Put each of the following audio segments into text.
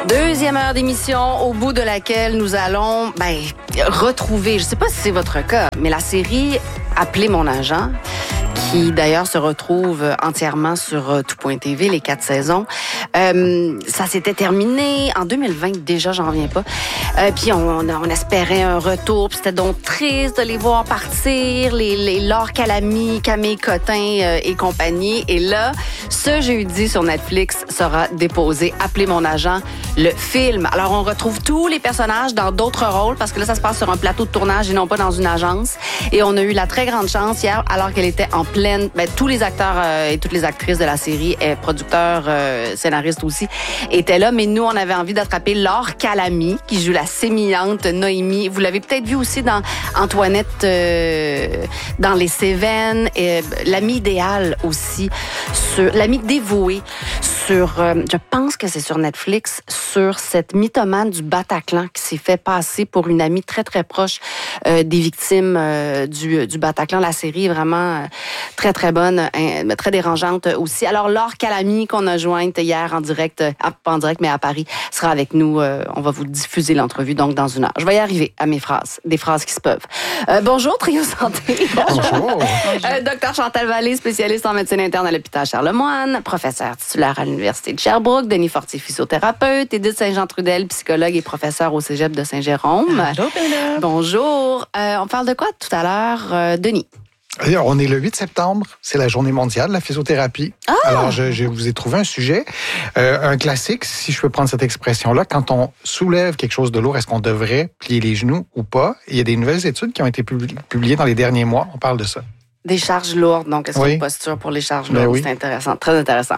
Deuxième heure d'émission, au bout de laquelle nous allons retrouver, je ne sais pas si c'est votre cas, mais la série Appelez mon agent, qui d'ailleurs se retrouve entièrement sur tout.tv, les 4 saisons. Ça s'était terminé en 2020 déjà, j'en reviens pas. Puis on espérait un retour, puis c'était donc triste de les voir partir, les Laure Calamy, Camille Cotin et compagnie. Et là, ce jeudi sur Netflix sera déposé Appelez mon agent, le film. Alors on retrouve tous les personnages dans d'autres rôles, parce que là ça se passe sur un plateau de tournage et non pas dans une agence. Et on a eu la très grande chance hier, alors qu'elle était en pleine, tous les acteurs et toutes les actrices de la série, et producteurs, scénaristes aussi, étaient là. Mais nous, on avait envie d'attraper Laure Calamy, qui joue la sémillante Noémie. Vous l'avez peut-être vu aussi dans Antoinette, dans Les Cévennes, l'amie idéale aussi, l'amie dévouée, je pense que c'est sur Netflix, sur cette mythomane du Bataclan qui s'est fait passer pour une amie très, très proche des victimes du Bataclan. La série est vraiment très, très bonne, très dérangeante aussi. Alors, Laure Calamy, qu'on a jointe hier en direct, pas en direct, mais à Paris, sera avec nous. On va vous diffuser l'entrevue, donc, dans une heure. Je vais y arriver à mes phrases, des phrases qui se peuvent. Bonjour, Trio Santé. Bonjour. Docteur Chantal Vallée, spécialiste en médecine interne à l'hôpital Charlemagne, professeur titulaire à l'Université de Sherbrooke, Denis Fortier, physiothérapeute, Édith Saint-Jean-Trudel, psychologue et professeur au cégep de Saint-Jérôme. Allô, Bella. Bonjour. On parle de quoi tout à l'heure, Denis? Alors, on est le 8 septembre, c'est la journée mondiale de la physiothérapie. Ah! Alors, je vous ai trouvé un sujet, un classique, si je peux prendre cette expression-là. Quand on soulève quelque chose de lourd, est-ce qu'on devrait plier les genoux ou pas? Il y a des nouvelles études qui ont été publiées dans les derniers mois. On parle de ça. Des charges lourdes, donc est-ce qu'il y a une posture pour les charges lourdes? Oui. C'est intéressant, très intéressant.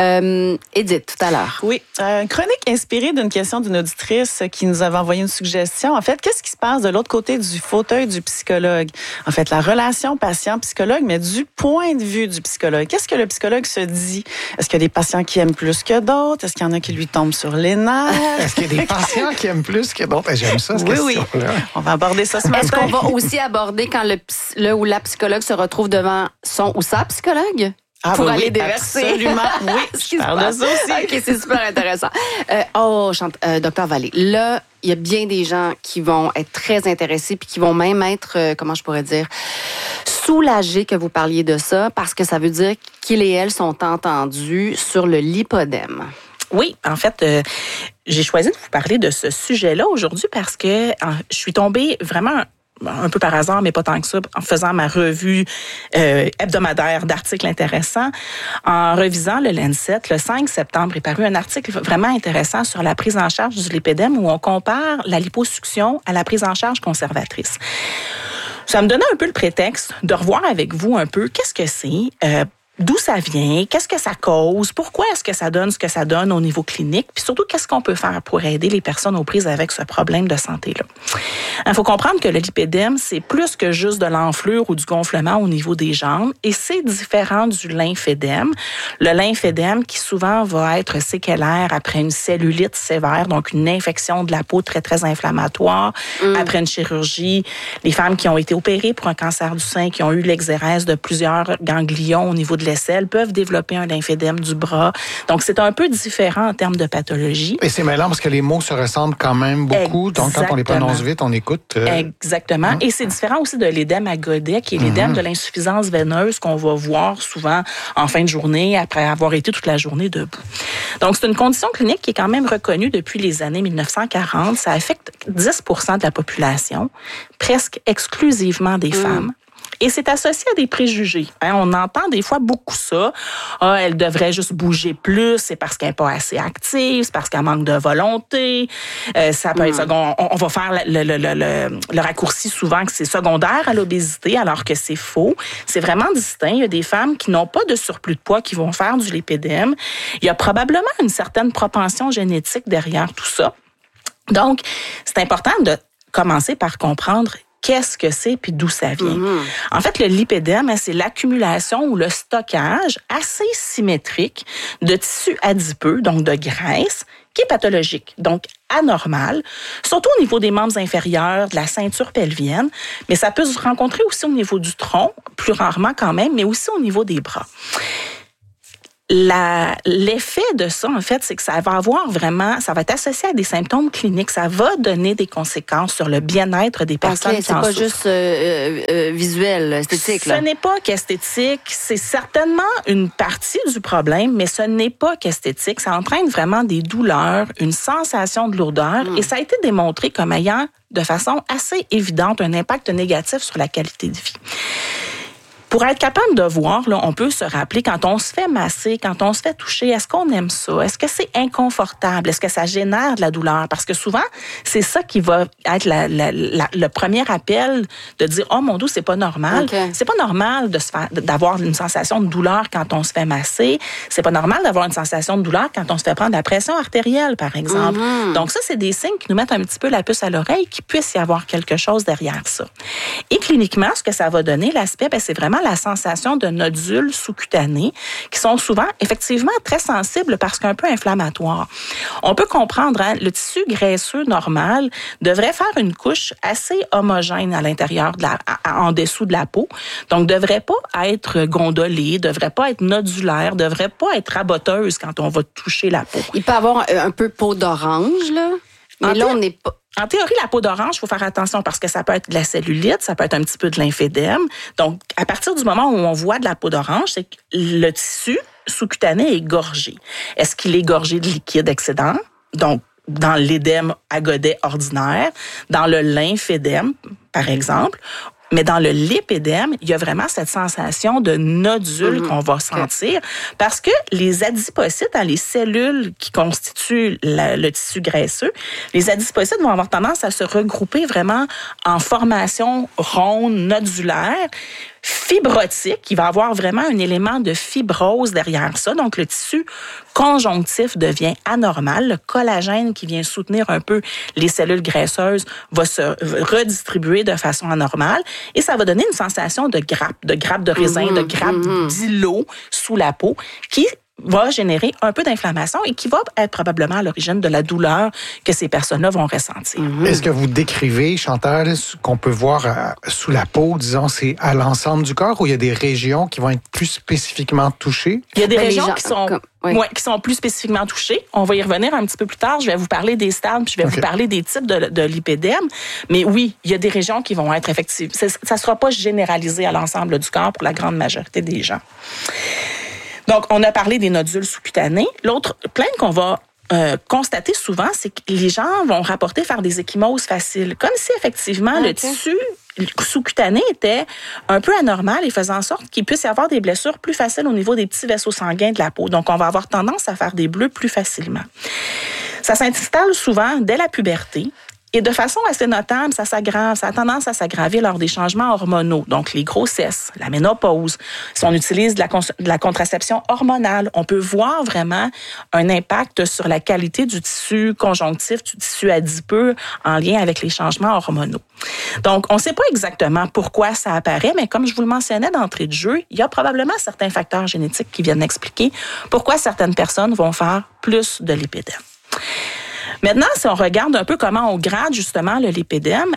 Edith, tout à l'heure. Oui, une chronique inspirée d'une question d'une auditrice qui nous avait envoyé une suggestion. En fait, qu'est-ce qui se passe de l'autre côté du fauteuil du psychologue? En fait, la relation patient-psychologue, mais du point de vue du psychologue. Qu'est-ce que le psychologue se dit? Est-ce qu'il y a des patients qui aiment plus que d'autres? Est-ce qu'il y en a qui lui tombent sur les nerfs? Est-ce qu'il y a des patients qui aiment plus que d'autres? J'aime ça, cette question-là. Oui. On va aborder ça ce matin. Est-ce qu'on va aussi aborder quand le ou la psychologue se retrouve devant son ou sa psychologue? Pour aller déverser. Absolument, oui. Je parle de ça aussi. OK, c'est super intéressant. Docteur Vallée, là, il y a bien des gens qui vont être très intéressés puis qui vont même être, comment je pourrais dire, soulagés que vous parliez de ça, parce que ça veut dire qu'ils et elles sont entendus sur le lipodème. Oui, en fait, j'ai choisi de vous parler de ce sujet-là aujourd'hui parce que je suis tombée vraiment un peu par hasard, mais pas tant que ça, en faisant ma revue hebdomadaire d'articles intéressants. En revisant le Lancet, le 5 septembre est paru un article vraiment intéressant sur la prise en charge du lipédème où on compare la liposuction à la prise en charge conservatrice. Ça me donnait un peu le prétexte de revoir avec vous un peu qu'est-ce que c'est, d'où ça vient, qu'est-ce que ça cause, pourquoi est-ce que ça donne ce que ça donne au niveau clinique, puis surtout, qu'est-ce qu'on peut faire pour aider les personnes aux prises avec ce problème de santé-là. Il faut comprendre que le lipédème, c'est plus que juste de l'enflure ou du gonflement au niveau des jambes, et c'est différent du lymphédème. Le lymphédème qui souvent va être séquelaire après une cellulite sévère, donc une infection de la peau très, très inflammatoire, après une chirurgie. Les femmes qui ont été opérées pour un cancer du sein, qui ont eu l'exérèse de plusieurs ganglions au niveau de l'aisselle, peuvent développer un lymphédème du bras. Donc, c'est un peu différent en termes de pathologie. Et c'est mêlant parce que les mots se ressemblent quand même beaucoup. Donc, quand on les prononce vite, on écoute. Exactement. Et c'est différent aussi de l'édème à godet, qui est l'édème de l'insuffisance veineuse qu'on va voir souvent en fin de journée, après avoir été toute la journée debout. Donc, c'est une condition clinique qui est quand même reconnue depuis les années 1940. Ça affecte 10% de la population, presque exclusivement des femmes. Et c'est associé à des préjugés. On entend des fois beaucoup ça. Elle devrait juste bouger plus, c'est parce qu'elle n'est pas assez active, c'est parce qu'elle manque de volonté. Ça peut être on va faire le raccourci souvent que c'est secondaire à l'obésité, alors que c'est faux. C'est vraiment distinct. Il y a des femmes qui n'ont pas de surplus de poids qui vont faire du lipédème. Il y a probablement une certaine propension génétique derrière tout ça. Donc, c'est important de commencer par comprendre qu'est-ce que c'est puis d'où ça vient. En fait, le lipédème, c'est l'accumulation ou le stockage assez symétrique de tissu adipeux, donc de graisse, qui est pathologique, donc anormal, surtout au niveau des membres inférieurs, de la ceinture pelvienne, mais ça peut se rencontrer aussi au niveau du tronc, plus rarement quand même, mais aussi au niveau des bras. L'effet de ça, en fait, c'est que ça va être associé à des symptômes cliniques. Ça va donner des conséquences sur le bien-être des personnes qui en souffrent. C'est pas juste visuel, esthétique. Ce n'est pas qu'esthétique. C'est certainement une partie du problème, mais ce n'est pas qu'esthétique. Ça entraîne vraiment des douleurs, une sensation de lourdeur, et ça a été démontré comme ayant, de façon assez évidente, un impact négatif sur la qualité de vie. Pour être capable de voir, là, on peut se rappeler quand on se fait masser, quand on se fait toucher, est-ce qu'on aime ça? Est-ce que c'est inconfortable? Est-ce que ça génère de la douleur? Parce que souvent, c'est ça qui va être le premier appel de dire « Oh mon Dieu, c'est pas normal. Okay. C'est pas normal d'avoir une sensation de douleur quand on se fait masser. C'est pas normal d'avoir une sensation de douleur quand on se fait prendre la pression artérielle, par exemple. Donc ça, c'est des signes qui nous mettent un petit peu la puce à l'oreille, qu'il puisse y avoir quelque chose derrière ça. Et cliniquement, ce que ça va donner, l'aspect, c'est vraiment la sensation de nodules sous-cutanés qui sont souvent effectivement très sensibles parce qu'un peu inflammatoires. On peut comprendre, le tissu graisseux normal devrait faire une couche assez homogène à l'intérieur, en dessous de la peau. Donc, devrait pas être gondolée, devrait pas être nodulaire, devrait pas être raboteuse quand on va toucher la peau. Il peut avoir un peu peau d'orange, là. Mais là, on n'est pas... En théorie, la peau d'orange, il faut faire attention parce que ça peut être de la cellulite, ça peut être un petit peu de lymphédème. Donc, à partir du moment où on voit de la peau d'orange, c'est que le tissu sous-cutané est gorgé. Est-ce qu'il est gorgé de liquide excédent? Donc, dans l'édème à godet ordinaire, dans le lymphédème, par exemple, mais dans le lipédème, il y a vraiment cette sensation de nodule qu'on va sentir parce que les adipocytes, les cellules qui constituent le tissu graisseux, les adipocytes vont avoir tendance à se regrouper vraiment en formation ronde, nodulaire, fibrotique, il va avoir vraiment un élément de fibrose derrière ça. Donc, le tissu conjonctif devient anormal. Le collagène qui vient soutenir un peu les cellules graisseuses va se redistribuer de façon anormale et ça va donner une sensation de grappe de raisin, de grappe d'îlot sous la peau qui va générer un peu d'inflammation et qui va être probablement à l'origine de la douleur que ces personnes-là vont ressentir. Est-ce que vous décrivez, Chantal, ce qu'on peut voir sous la peau, disons, c'est à l'ensemble du corps ou il y a des régions qui vont être plus spécifiquement touchées? Il y a des régions qui sont plus spécifiquement touchées. On va y revenir un petit peu plus tard. Je vais vous parler des stades, puis je vais vous parler des types de lipédème. Mais oui, il y a des régions qui vont être effectives. Ça ne sera pas généralisé à l'ensemble du corps pour la grande majorité des gens. Donc, on a parlé des nodules sous-cutanés. L'autre plainte qu'on va constater souvent, c'est que les gens vont rapporter faire des ecchymoses faciles, comme si effectivement le tissu sous-cutané était un peu anormal et faisant en sorte qu'il puisse y avoir des blessures plus faciles au niveau des petits vaisseaux sanguins de la peau. Donc, on va avoir tendance à faire des bleus plus facilement. Ça s'installe souvent dès la puberté. Et de façon assez notable, ça s'aggrave, ça a tendance à s'aggraver lors des changements hormonaux, donc les grossesses, la ménopause. Si on utilise de la contraception hormonale, on peut voir vraiment un impact sur la qualité du tissu conjonctif, du tissu adipeux en lien avec les changements hormonaux. Donc, on ne sait pas exactement pourquoi ça apparaît, mais comme je vous le mentionnais d'entrée de jeu, il y a probablement certains facteurs génétiques qui viennent expliquer pourquoi certaines personnes vont faire plus de lipédème. Maintenant, si on regarde un peu comment on grade justement le lipédème,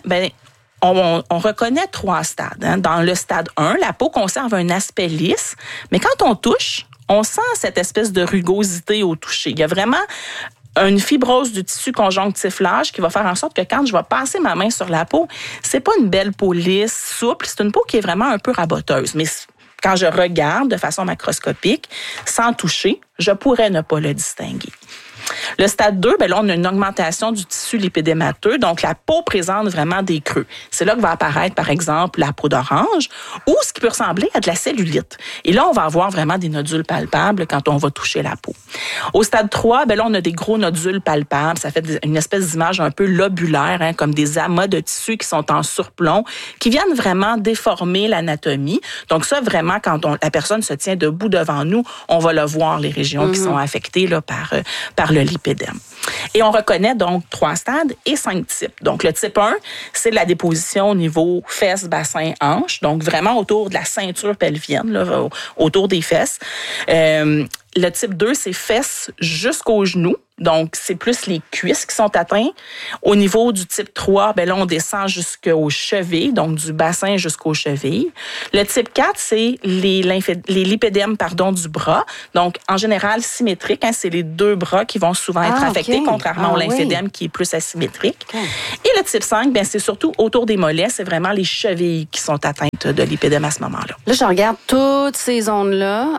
on reconnaît 3 stades. Dans le stade 1, la peau conserve un aspect lisse, mais quand on touche, on sent cette espèce de rugosité au toucher. Il y a vraiment une fibrose du tissu conjonctif large qui va faire en sorte que quand je vais passer ma main sur la peau, c'est pas une belle peau lisse, souple, c'est une peau qui est vraiment un peu raboteuse. Mais quand je regarde de façon macroscopique, sans toucher, je pourrais ne pas le distinguer. Le stade 2, là, on a une augmentation du tissu lipédémateux, donc la peau présente vraiment des creux. C'est là que va apparaître, par exemple, la peau d'orange ou ce qui peut ressembler à de la cellulite. Et là, on va avoir vraiment des nodules palpables quand on va toucher la peau. Au stade 3, là, on a des gros nodules palpables. Ça fait une espèce d'image un peu lobulaire, comme des amas de tissu qui sont en surplomb, qui viennent vraiment déformer l'anatomie. Donc ça, vraiment, quand la personne se tient debout devant nous, on va le voir, les régions qui sont affectées là, par le lipédème. Et on reconnaît donc 3 stades et 5 types. Donc, le type 1, c'est la déposition au niveau fesses, bassin, hanches, donc vraiment autour de la ceinture pelvienne, là, autour des fesses. Le type 2, c'est fesses jusqu'aux genoux. Donc, c'est plus les cuisses qui sont atteintes. Au niveau du type 3, ben là, on descend jusqu'aux chevilles, donc du bassin jusqu'aux chevilles. Le type 4, c'est les lipédèmes du bras. Donc, en général, symétrique. C'est les deux bras qui vont souvent être affectés, contrairement au lymphédème qui est plus asymétrique. Okay. Et le type 5, ben c'est surtout autour des mollets. C'est vraiment les chevilles qui sont atteintes de lipédème à ce moment-là. Là, je regarde toutes ces zones-là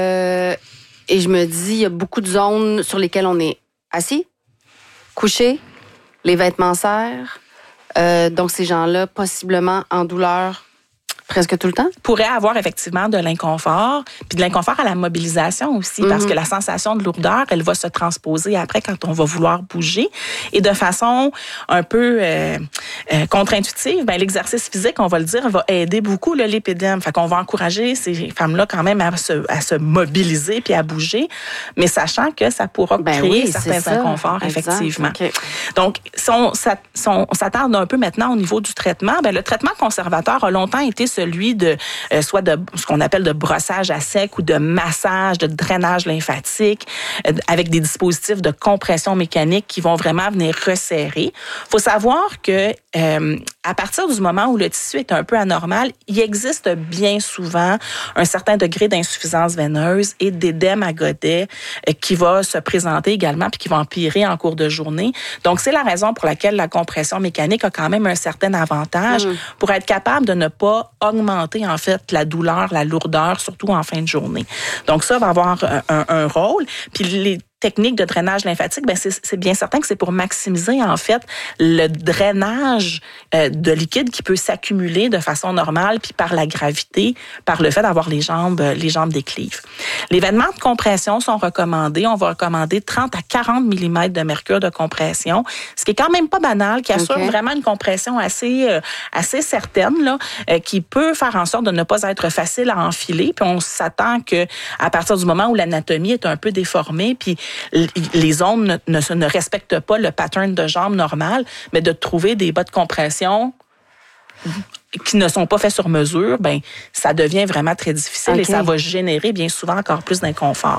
et je me dis, il y a beaucoup de zones sur lesquelles on est assis, couché, les vêtements serrent. Donc, ces gens-là, possiblement en douleur presque tout le temps? Pourrait avoir effectivement de l'inconfort, puis de l'inconfort à la mobilisation aussi, parce que la sensation de lourdeur, elle va se transposer après quand on va vouloir bouger. Et de façon un peu contre-intuitive, ben, l'exercice physique, on va le dire, va aider beaucoup le lipédème. Fait qu'on va encourager ces femmes-là quand même à se mobiliser puis à bouger, mais sachant que ça pourra créer certains inconforts, effectivement. Okay. Donc, si on s'attarde un peu maintenant au niveau du traitement, ben, le traitement conservateur a longtemps été celui de soit de ce qu'on appelle de brossage à sec ou de massage, de drainage lymphatique, avec des dispositifs de compression mécanique qui vont vraiment venir resserrer. Il faut savoir que à partir du moment où le tissu est un peu anormal, il existe bien souvent un certain degré d'insuffisance veineuse et d'édème à godet qui va se présenter également puis qui va empirer en cours de journée. Donc, c'est la raison pour laquelle la compression mécanique a quand même un certain avantage pour être capable de ne pas augmenter, en fait, la douleur, la lourdeur, surtout en fin de journée. Donc, ça va avoir un rôle. Puis, les techniques de drainage lymphatique, ben c'est bien certain que c'est pour maximiser, en fait, le drainage de liquide qui peut s'accumuler de façon normale, puis par la gravité, par le fait d'avoir les jambes déclives. Les vêtements de compression sont recommandés. On va recommander 30 à 40 mm de mercure de compression, ce qui est quand même pas banal, qui assure vraiment une compression assez certaine, là, qui peut faire en sorte de ne pas être facile à enfiler. Puis on s'attend que à partir du moment où l'anatomie est un peu déformée, puis les ondes ne respectent pas le pattern de jambe normal, mais de trouver des bas de compression qui ne sont pas faits sur mesure, ben ça devient vraiment très difficile et ça va générer bien souvent encore plus d'inconfort.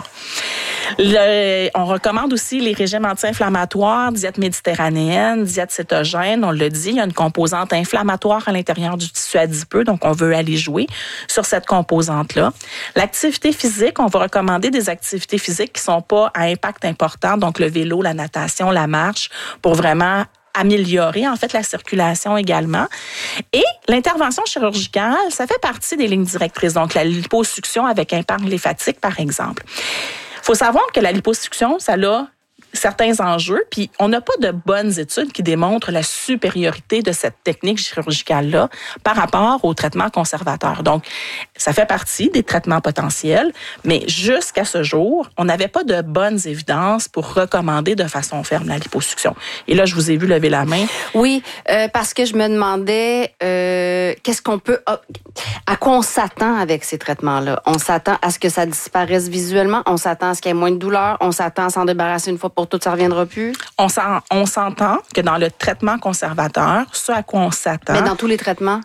On recommande aussi les régimes anti-inflammatoires, diète méditerranéenne, diète cétogène. On l'a dit, il y a une composante inflammatoire à l'intérieur du tissu adipeux, donc on veut aller jouer sur cette composante-là. L'activité physique, on va recommander des activités physiques qui sont pas à impact important, donc le vélo, la natation, la marche, pour vraiment améliorer, en fait, la circulation également. Et l'intervention chirurgicale, ça fait partie des lignes directrices. Donc, la liposuction avec épargne lymphatique, par exemple. Il faut savoir que la liposuction, ça a certains enjeux, puis on n'a pas de bonnes études qui démontrent la supériorité de cette technique chirurgicale-là par rapport au traitement conservateur. Donc, ça fait partie des traitements potentiels, mais jusqu'à ce jour, on n'avait pas de bonnes évidences pour recommander de façon ferme la liposuction. Et là, je vous ai vu lever la main. Oui, parce que je me demandais qu'est-ce qu'on peut... À quoi on s'attend avec ces traitements-là? On s'attend à ce que ça disparaisse visuellement? On s'attend à ce qu'il y ait moins de douleur? On s'attend à s'en débarrasser une fois pour toutes, ça ne reviendra plus? On s'entend que dans le traitement conservateur, ce à quoi on s'attend... Mais dans tous les traitements?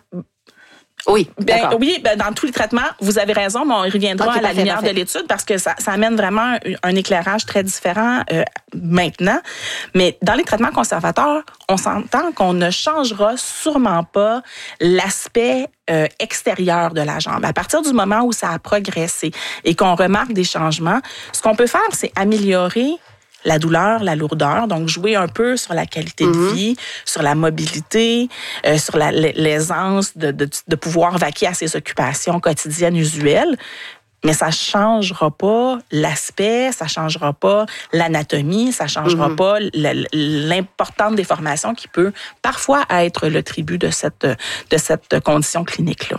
Oui, dans tous les traitements, vous avez raison, mais on y reviendra à la lumière de l'étude parce que ça amène vraiment un éclairage très différent maintenant. Mais dans les traitements conservateurs, on s'entend qu'on ne changera sûrement pas l'aspect extérieur de la jambe. À partir du moment où ça a progressé et qu'on remarque des changements, ce qu'on peut faire, c'est améliorer la douleur, la lourdeur, donc jouer un peu sur la qualité de vie, sur la mobilité, sur l'aisance de pouvoir vaquer à ses occupations quotidiennes usuelles. Mais ça changera pas l'aspect, ça changera pas l'anatomie, ça changera pas l'importante déformation qui peut parfois être le tribut de cette condition clinique-là.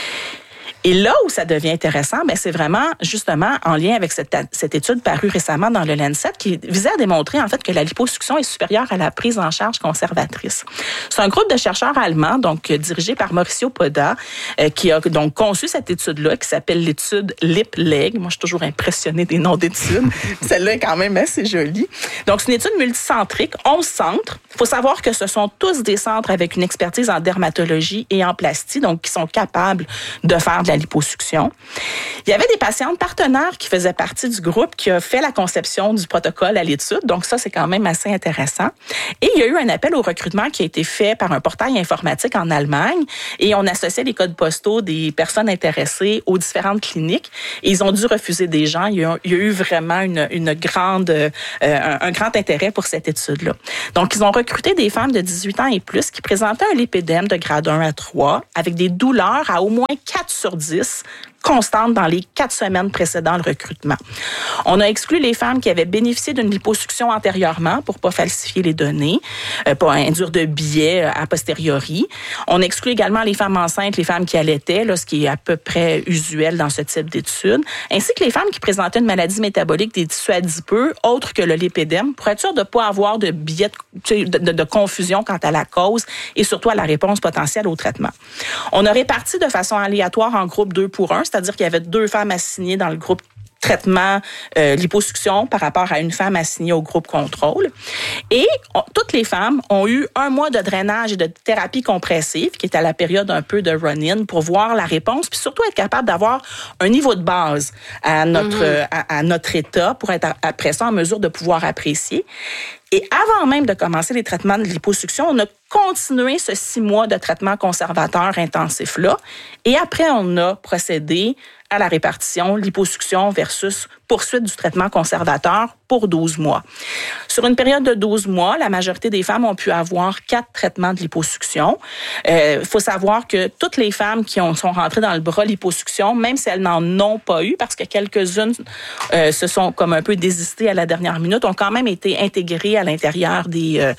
Et là où ça devient intéressant, ben c'est vraiment justement en lien avec cette étude parue récemment dans le Lancet qui visait à démontrer en fait que la liposuction est supérieure à la prise en charge conservatrice. C'est un groupe de chercheurs allemands donc dirigé par Mauricio Poda qui a donc conçu cette étude-là qui s'appelle l'étude LipLeg. Moi, je suis toujours impressionnée des noms d'études. Celle-là est quand même assez jolie. Donc, c'est une étude multicentrique, 11 centres. Il faut savoir que ce sont tous des centres avec une expertise en dermatologie et en plastie, donc qui sont capables de faire de la liposuction. Il y avait des patientes partenaires qui faisaient partie du groupe qui a fait la conception du protocole à l'étude. Donc ça, c'est quand même assez intéressant. Et il y a eu un appel au recrutement qui a été fait par un portail informatique en Allemagne et on associait les codes postaux des personnes intéressées aux différentes cliniques. Et ils ont dû refuser des gens. Il y a eu vraiment un grand intérêt pour cette étude-là. Donc, ils ont recruté des femmes de 18 ans et plus qui présentaient un lipédème de grade 1 à 3 avec des douleurs à au moins 4 sur 10 constante dans les 4 semaines précédant le recrutement. On a exclu les femmes qui avaient bénéficié d'une liposuction antérieurement pour pas falsifier les données, pas induire de biais a posteriori. On exclut également les femmes enceintes, les femmes qui allaitaient, là, ce qui est à peu près usuel dans ce type d'études, ainsi que les femmes qui présentaient une maladie métabolique des tissus adipeux autre que le lipédème, pour être sûr de ne pas avoir de biais de confusion quant à la cause et surtout à la réponse potentielle au traitement. On a réparti de façon aléatoire en groupe 2 pour 1, c'est-à-dire qu'il y avait 2 femmes assignées dans le groupe traitement liposuction par rapport à une femme assignée au groupe contrôle. Et toutes les femmes ont eu 1 mois de drainage et de thérapie compressive, qui est à la période un peu de run-in, pour voir la réponse, puis surtout être capable d'avoir un niveau de base à notre état pour être après ça en mesure de pouvoir apprécier. Et avant même de commencer les traitements de liposuction, on a continué ce 6 mois de traitement conservateur intensif-là. Et après, on a procédé à la répartition liposuction versus poursuite du traitement conservateur pour 12 mois. Sur une période de 12 mois, la majorité des femmes ont pu avoir 4 traitements de liposuction. Faut savoir que toutes les femmes qui sont rentrées dans le bras liposuction, même si elles n'en ont pas eu, parce que quelques-unes se sont comme un peu désistées à la dernière minute, ont quand même été intégrées à l'intérieur des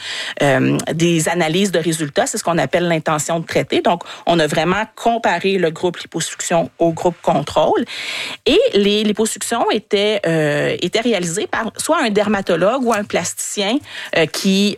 analyses de résultats. C'est ce qu'on appelle l'intention de traiter. Donc, on a vraiment comparé le groupe liposuction au groupe contrôle. Et les liposuctions étaient réalisées par soit un dermatologue ou un plasticien qui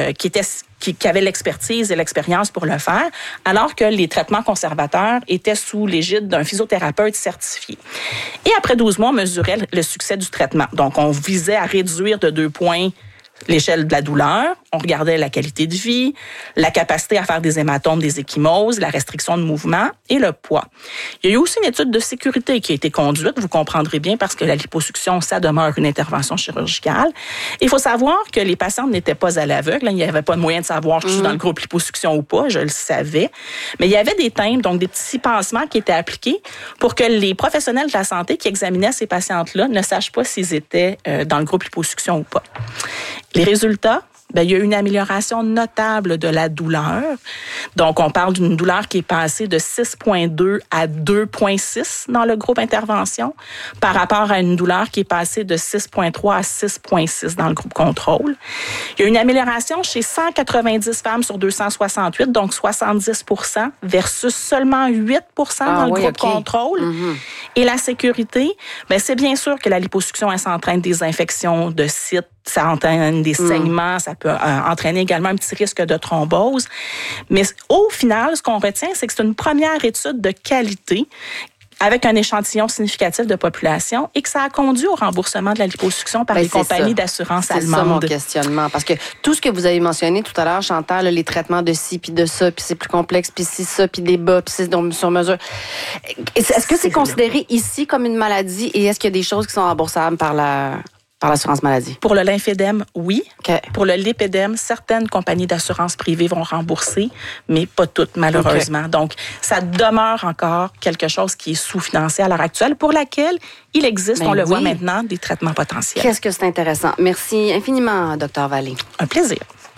avait l'expertise et l'expérience pour le faire, alors que les traitements conservateurs étaient sous l'égide d'un physiothérapeute certifié. Et après 12 mois, on mesurait le succès du traitement. Donc, on visait à réduire de 2 points l'échelle de la douleur, on regardait la qualité de vie, la capacité à faire des hématomes, des ecchymoses, la restriction de mouvement et le poids. Il y a eu aussi une étude de sécurité qui a été conduite, vous comprendrez bien, parce que la liposuction, ça demeure une intervention chirurgicale. Il faut savoir que les patientes n'étaient pas à l'aveugle. Il n'y avait pas de moyen de savoir si je suis dans le groupe liposuction ou pas, je le savais. Mais il y avait des timbres, donc des petits pansements qui étaient appliqués pour que les professionnels de la santé qui examinaient ces patientes-là ne sachent pas s'ils étaient dans le groupe liposuction ou pas. Les résultats, il y a eu une amélioration notable de la douleur. Donc, on parle d'une douleur qui est passée de 6,2 à 2,6 dans le groupe intervention par rapport à une douleur qui est passée de 6,3 à 6,6 dans le groupe contrôle. Il y a une amélioration chez 190 femmes sur 268, donc 70% versus seulement 8% dans le groupe contrôle. Mm-hmm. Et la sécurité, c'est bien sûr que la liposuction, elle s'entraîne des infections de sites, ça entraîne des saignements, ça peut entraîner également un petit risque de thrombose. Mais au final, ce qu'on retient, c'est que c'est une première étude de qualité avec un échantillon significatif de population et que ça a conduit au remboursement de la liposuction par les compagnies d'assurance allemandes. C'est ça mon questionnement. Parce que tout ce que vous avez mentionné tout à l'heure, Chantal, les traitements de ci, puis de ça, puis c'est plus complexe, puis ci, ça, puis des bas, puis c'est donc sur mesure. Est-ce que c'est considéré ici comme une maladie et est-ce qu'il y a des choses qui sont remboursables par l'assurance maladie? Pour le lymphédème, oui. Okay. Pour le lipédème, certaines compagnies d'assurance privée vont rembourser, mais pas toutes, malheureusement. Okay. Donc, ça demeure encore quelque chose qui est sous-financé à l'heure actuelle, pour laquelle il existe, on le voit maintenant, des traitements potentiels. Qu'est-ce que c'est intéressant. Merci infiniment, Dr. Vallée. Un plaisir.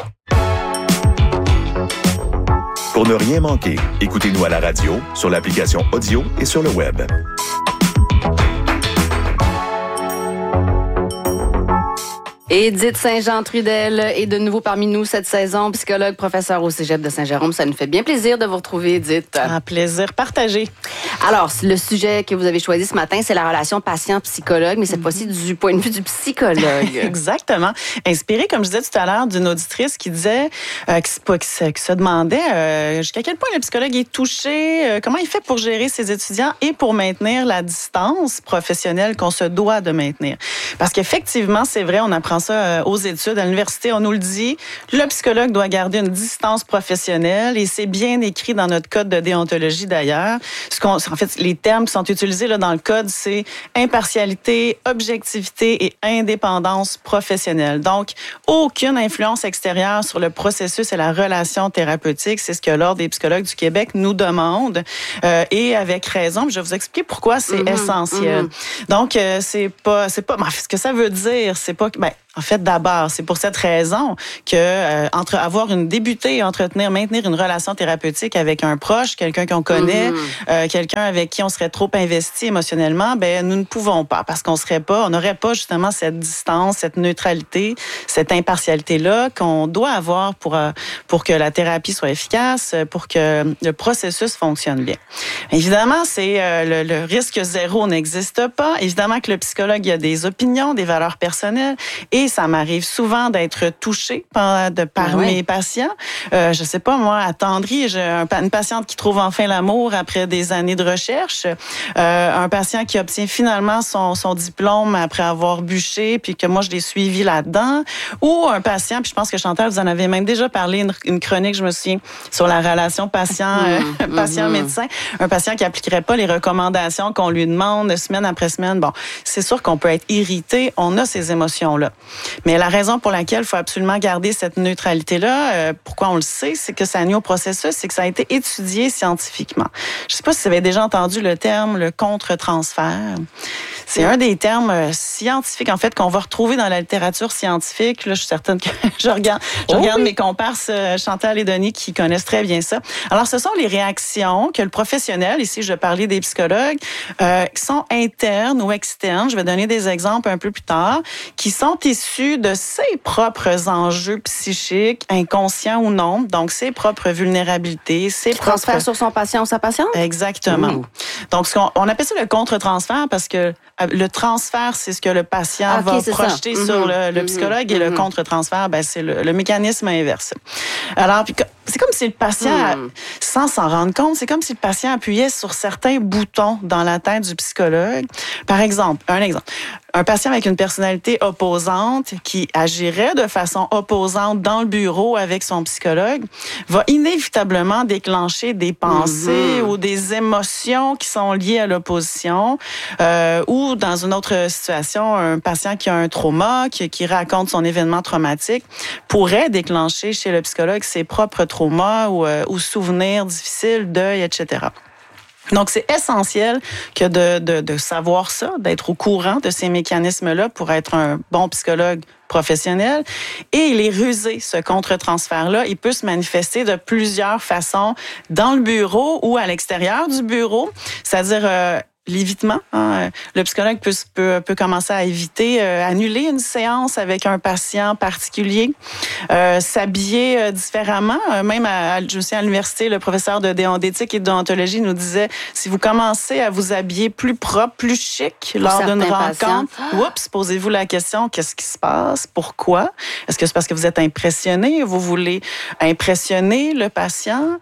Pour ne rien manquer, écoutez-nous à la radio, sur l'application audio et sur le web. Édith Saint-Jean-Trudel est de nouveau parmi nous cette saison, psychologue, professeur au Cégep de Saint-Jérôme. Ça nous fait bien plaisir de vous retrouver, Édith. Un plaisir partagé. Alors, le sujet que vous avez choisi ce matin, c'est la relation patient-psychologue, mais cette fois-ci du point de vue du psychologue. Exactement. Inspiré, comme je disais tout à l'heure, d'une auditrice qui disait, qui se demandait jusqu'à quel point le psychologue est touché, comment il fait pour gérer ses étudiants et pour maintenir la distance professionnelle qu'on se doit de maintenir. Parce qu'effectivement, c'est vrai, on apprend ça aux études, à l'université, on nous le dit, le psychologue doit garder une distance professionnelle et c'est bien écrit dans notre code de déontologie d'ailleurs. En fait, les termes qui sont utilisés là, dans le code, c'est impartialité, objectivité et indépendance professionnelle. Donc, aucune influence extérieure sur le processus et la relation thérapeutique. C'est ce que l'Ordre des psychologues du Québec nous demande et avec raison. Je vais vous expliquer pourquoi c'est essentiel. Donc, c'est pas. Ce que ça veut dire, c'est pas que. En fait, d'abord, c'est pour cette raison que maintenir une relation thérapeutique avec un proche, quelqu'un qu'on connaît, quelqu'un avec qui on serait trop investi émotionnellement, nous ne pouvons pas parce on n'aurait pas justement cette distance, cette neutralité, cette impartialité-là qu'on doit avoir pour que la thérapie soit efficace, pour que le processus fonctionne bien. Évidemment, le risque zéro n'existe pas. Évidemment que le psychologue, il a des opinions, des valeurs personnelles et ça m'arrive souvent d'être touchée par mes patients. Je sais pas, moi, attendrie, j'ai une patiente qui trouve enfin l'amour après des années de recherche, un patient qui obtient finalement son diplôme après avoir bûché, puis que moi, je l'ai suivi là-dedans, ou un patient, puis je pense que Chantal, vous en avez même déjà parlé, une chronique, je me souviens, sur la relation patient-médecin, un patient qui appliquerait pas les recommandations qu'on lui demande semaine après semaine. Bon, c'est sûr qu'on peut être irrité, on a ces émotions-là. Mais la raison pour laquelle il faut absolument garder cette neutralité-là, pourquoi on le sait, c'est que ça nuit au processus, c'est que ça a été étudié scientifiquement. Je sais pas si vous avez déjà entendu le terme le contre-transfert. C'est un des termes scientifiques, en fait, qu'on va retrouver dans la littérature scientifique. Là, je suis certaine que je regarde mes comparses, Chantal et Denis, qui connaissent très bien ça. Alors, ce sont les réactions que le professionnel, ici, je parlais des psychologues, qui sont internes ou externes, je vais donner des exemples un peu plus tard, qui sont issus de ses propres enjeux psychiques, inconscients ou non, donc ses propres vulnérabilités, transfert sur son patient ou sa patiente? Exactement. Donc, on appelle ça le contre-transfert parce que le transfert, c'est ce que le patient va projeter sur le psychologue et le contre-transfert, c'est le mécanisme inverse. Alors, c'est comme si le patient, sans s'en rendre compte, c'est comme si le patient appuyait sur certains boutons dans la tête du psychologue. Par exemple, un patient avec une personnalité opposante qui agirait de façon opposante dans le bureau avec son psychologue va inévitablement déclencher des pensées ou des émotions qui sont liées à l'opposition ou dans une autre situation, un patient qui a un trauma, qui raconte son événement traumatique, pourrait déclencher chez le psychologue ses propres traumas ou souvenirs difficiles, deuil, etc. Donc, c'est essentiel que de savoir ça, d'être au courant de ces mécanismes-là pour être un bon psychologue professionnel. Et il est rusé, ce contre-transfert-là. Il peut se manifester de plusieurs façons dans le bureau ou à l'extérieur du bureau, c'est-à-dire l'évitement. Le psychologue peut commencer à éviter, annuler une séance avec un patient particulier, s'habiller différemment. Même je sais, à l'université, le professeur d'éthique et de déontologie nous disait, si vous commencez à vous habiller plus propre, plus chic lors d'une rencontre, posez-vous la question, qu'est-ce qui se passe? Pourquoi? Est-ce que c'est parce que vous êtes impressionné? Vous voulez impressionner le patient?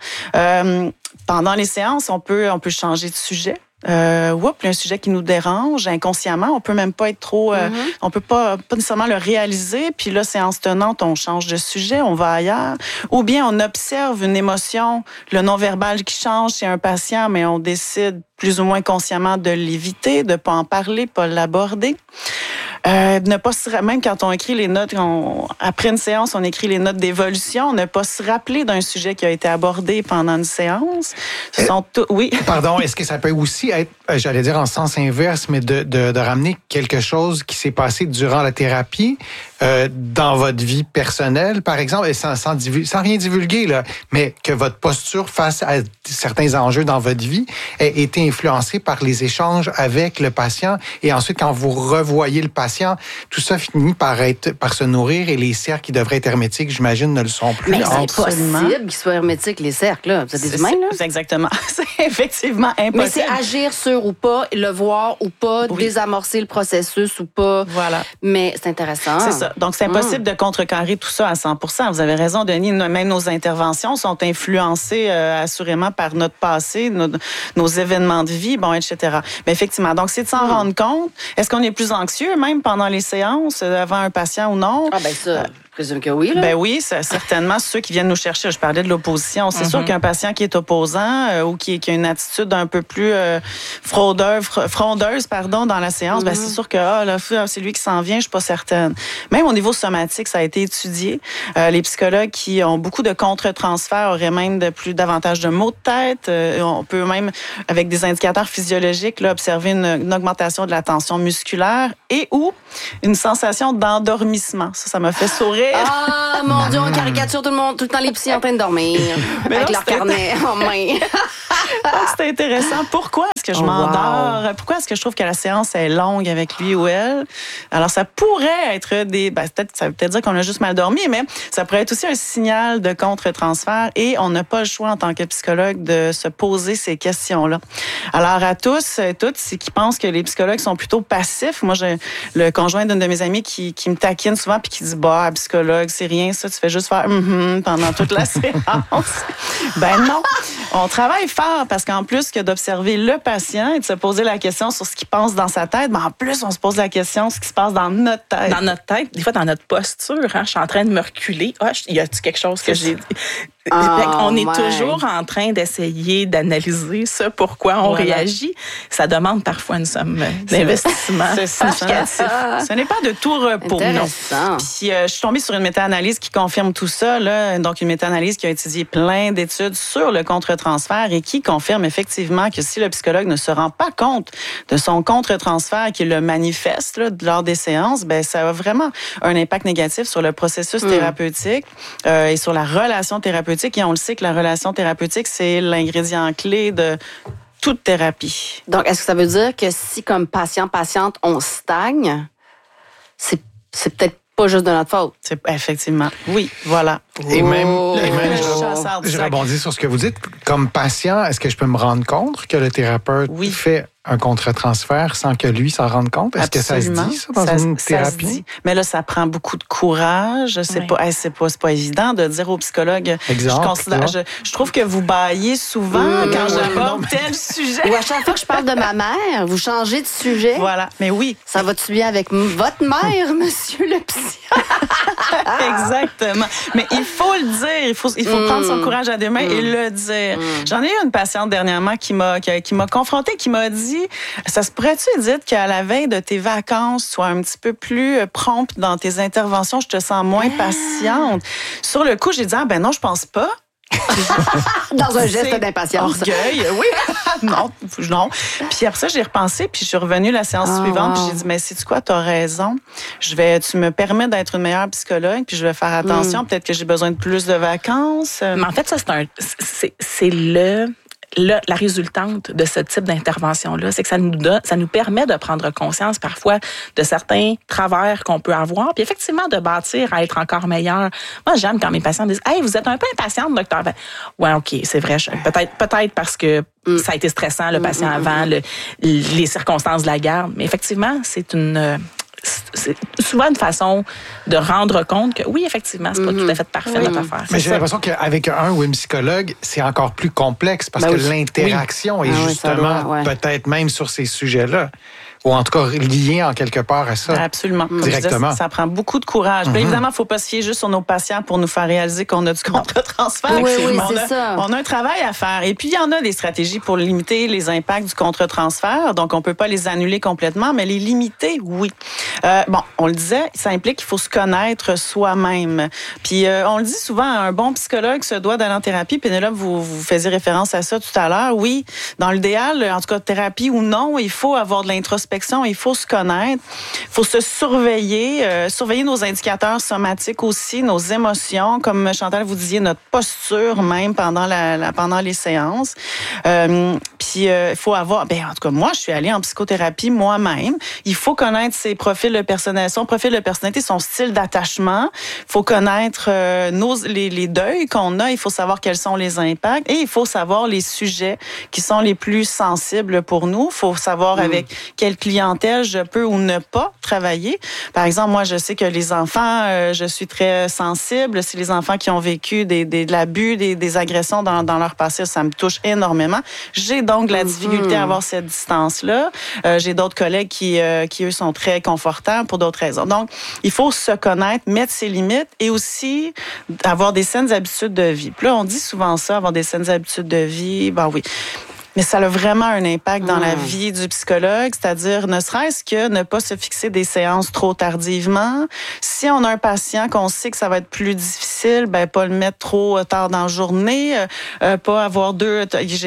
Pendant les séances, on peut changer de sujet. Un sujet qui nous dérange inconsciemment, on peut même pas être trop, on peut pas nécessairement le réaliser, puis là, séance tenante, on change de sujet, on va ailleurs, ou bien on observe une émotion, le non-verbal qui change chez un patient, mais on décide plus ou moins consciemment de l'éviter, de pas en parler, pas l'aborder. Même quand on écrit les notes, après une séance, on écrit les notes d'évolution, ne pas se rappeler d'un sujet qui a été abordé pendant une séance. Oui. Pardon, est-ce que ça peut aussi être, j'allais dire en sens inverse, mais de ramener quelque chose qui s'est passé durant la thérapie dans votre vie personnelle, par exemple, et sans rien divulguer, là, mais que votre posture face à certains enjeux dans votre vie ait été influencée par les échanges avec le patient, et ensuite, quand vous revoyez le patient, tout ça finit par se nourrir, et les cercles qui devraient être hermétiques, j'imagine, ne le sont plus. Mais c'est possible qu'ils soient hermétiques, les cercles, là. Vous êtes des humains, là? C'est exactement. C'est effectivement impossible. Mais c'est agir sur ou pas, le voir ou pas, désamorcer le processus ou pas. Voilà. Mais c'est intéressant. C'est ça. Donc, c'est impossible de contrecarrer tout ça à 100%. Vous avez raison, Denis. Même nos interventions sont influencées assurément par notre passé, nos événements de vie, etc. Mais effectivement, donc c'est de s'en rendre compte. Est-ce qu'on est plus anxieux? Même pendant les séances, avant un patient ou non? Ah, ben ça, je présume que oui, là. Ben oui, c'est certainement ceux qui viennent nous chercher. Je parlais de l'opposition. C'est sûr qu'un patient qui est opposant ou qui a une attitude un peu plus frondeuse dans la séance, ben c'est sûr que c'est lui qui s'en vient, je suis pas certaine. Même au niveau somatique, ça a été étudié. Les psychologues qui ont beaucoup de contre-transferts auraient même davantage de maux de tête. On peut même, avec des indicateurs physiologiques, là, observer une augmentation de la tension musculaire et ou une sensation d'endormissement. Ça m'a fait sourire. Ah, mon Dieu, on caricature tout le temps les psys en train de dormir. Mais avec non, leur carnet en main. C'est intéressant. Pourquoi est-ce que je m'endors? Wow. Pourquoi est-ce que je trouve que la séance est longue avec lui ou elle? Alors, ça pourrait être ça veut peut-être dire qu'on a juste mal dormi, mais ça pourrait être aussi un signal de contre-transfert et on n'a pas le choix en tant que psychologue de se poser ces questions-là. Alors, à tous et toutes, qui pensent que les psychologues sont plutôt passifs, moi, j'ai le conjoint d'une de mes amies qui me taquine souvent puis qui dit, psychologue, c'est rien ça, tu fais juste faire pendant toute la séance. Ben non, on travaille fort parce qu'en plus que d'observer le patient et de se poser la question sur ce qu'il pense dans sa tête, en plus, on se pose la question sur ce qui se passe dans notre tête. Dans notre tête, des fois, dans notre posture, je suis en train de me reculer. Y a-t-il quelque chose que j'ai dit? On est toujours en train d'essayer d'analyser ça, pourquoi on réagit. Ça demande parfois une somme d'investissement. C'est ça. Ce n'est pas de tout repos. Intéressant. Puis, je suis tombée sur une méta-analyse qui confirme tout ça. Là. Donc, une méta-analyse qui a étudié plein d'études sur le contre-transfert et qui confirme effectivement que si le psychologue ne se rend pas compte de son contre-transfert et qu'il le manifeste lors des séances, ben ça a vraiment un impact négatif sur le processus thérapeutique et sur la relation thérapeutique. Et on le sait que la relation thérapeutique, c'est l'ingrédient clé de toute thérapie. Donc, est-ce que ça veut dire que si, comme patient-patiente, on stagne, c'est peut-être pas juste de notre faute? Effectivement. Oui, voilà. Et même je rebondis sur ce que vous dites. Comme patient, est-ce que je peux me rendre compte que le thérapeute fait un contre-transfert sans que lui s'en rende compte? Est-ce Absolument. que ça se dit, ça, dans une thérapie? Ça se dit. Mais là, ça prend beaucoup de courage. C'est pas évident de dire au psychologue. Exemple, je trouve que vous bâillez souvent quand j'aborde tel sujet. Ou à chaque fois que je parle de ma mère, vous changez de sujet. Voilà. Mais oui. Ça va-tu bien avec votre mère, monsieur le psy? Exactement. Mais il faut le dire. Il faut prendre son courage à deux mains et le dire. J'en ai eu une patiente dernièrement qui m'a confrontée, qui m'a dit, ça se pourrait-tu dire qu'à la veille de tes vacances, sois un petit peu plus prompte dans tes interventions, je te sens moins patiente. Sur le coup, j'ai dit, non, je pense pas. Dans un geste d'impatience. Orgueil, oui. non. Puis après ça, j'ai repensé, puis je suis revenue la séance suivante, puis j'ai dit, mais sais-tu quoi, t'as raison. Tu me permets d'être une meilleure psychologue, puis je vais faire attention. Peut-être que j'ai besoin de plus de vacances. Mais en fait, ça, c'est la résultante de ce type d'intervention-là, c'est que ça nous permet de prendre conscience parfois de certains travers qu'on peut avoir, puis effectivement de bâtir à être encore meilleur. Moi, j'aime quand mes patients me disent « Hey, vous êtes un peu impatiente, docteur. » Ben, ouais, OK, c'est vrai. Peut-être parce que ça a été stressant, le patient avant, les circonstances de la garde. Mais effectivement, c'est souvent une façon de rendre compte que oui, effectivement, c'est pas tout à fait parfait notre affaire. Mais j'ai l'impression qu'avec un ou une psychologue, c'est encore plus complexe parce que l'interaction est justement peut-être même sur ces sujets-là. Ou en tout cas lié en quelque part à ça. Absolument. Directement. Disais, ça prend beaucoup de courage. Puis évidemment, il ne faut pas se fier juste sur nos patients pour nous faire réaliser qu'on a du contre-transfert. Oui, c'est ça. On a un travail à faire. Et puis, il y en a des stratégies pour limiter les impacts du contre-transfert. Donc, on ne peut pas les annuler complètement, mais les limiter, oui. On le disait, ça implique qu'il faut se connaître soi-même. Puis, on le dit souvent, un bon psychologue se doit d'aller en thérapie. Pénélope, vous faisiez référence à ça tout à l'heure. Oui, dans l'idéal, en tout cas, thérapie ou non, il faut avoir de l'introspection. Il faut se connaître, il faut se surveiller, surveiller nos indicateurs somatiques aussi, nos émotions, comme Chantal vous disiez, notre posture même pendant les séances. Puis il faut avoir, en tout cas moi je suis allée en psychothérapie moi-même. Il faut connaître ses profils de personnalité, son profil de personnalité, son style d'attachement. Il faut connaître les deuils qu'on a. Il faut savoir quels sont les impacts et il faut savoir les sujets qui sont les plus sensibles pour nous. Il faut savoir avec quel clientèle je peux ou ne pas travailler. Par exemple, moi, je sais que les enfants, je suis très sensible. C'est les enfants qui ont vécu de l'abus, des agressions dans leur passé. Ça me touche énormément. J'ai donc la difficulté à avoir cette distance-là. J'ai d'autres collègues qui, eux, sont très confortables pour d'autres raisons. Donc, il faut se connaître, mettre ses limites et aussi avoir des saines habitudes de vie. Puis là, on dit souvent ça, avoir des saines habitudes de vie. Ben oui. Mais ça a vraiment un impact dans la vie du psychologue, c'est-à-dire ne serait-ce que ne pas se fixer des séances trop tardivement. Si on a un patient qu'on sait que ça va être plus difficile, ben pas le mettre trop tard dans la journée, pas avoir j'ai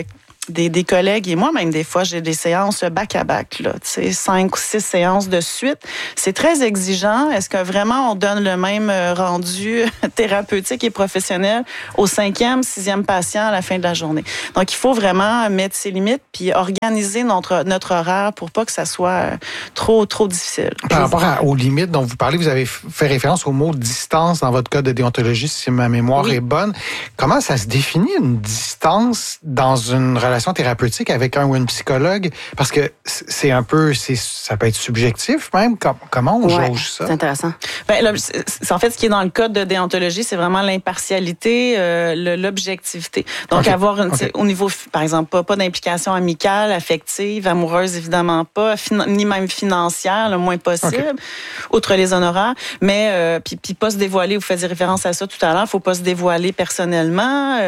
des collègues et moi-même, des fois, j'ai des séances back-à-back, là, tu sais, 5 ou 6 séances de suite. C'est très exigeant. Est-ce que vraiment on donne le même rendu thérapeutique et professionnel au 5e, 6e patient à la fin de la journée? Donc, il faut vraiment mettre ses limites puis organiser notre horaire pour pas que ça soit trop difficile. Par rapport aux limites dont vous parlez, vous avez fait référence au mot distance dans votre code de déontologie, si ma mémoire est bonne. Comment ça se définit une distance dans une relation thérapeutique avec un ou une psychologue? Parce que c'est un peu, ça peut être subjectif même. Comment on jauge ça? C'est intéressant. Ben, en fait, ce qui est dans le code de déontologie, c'est vraiment l'impartialité, l'objectivité. Donc, avoir au niveau, par exemple, pas d'implication amicale, affective, amoureuse, évidemment pas, ni même financière, le moins possible, outre les honoraires. Mais, puis pas se dévoiler, vous faisiez référence à ça tout à l'heure, faut pas se dévoiler personnellement,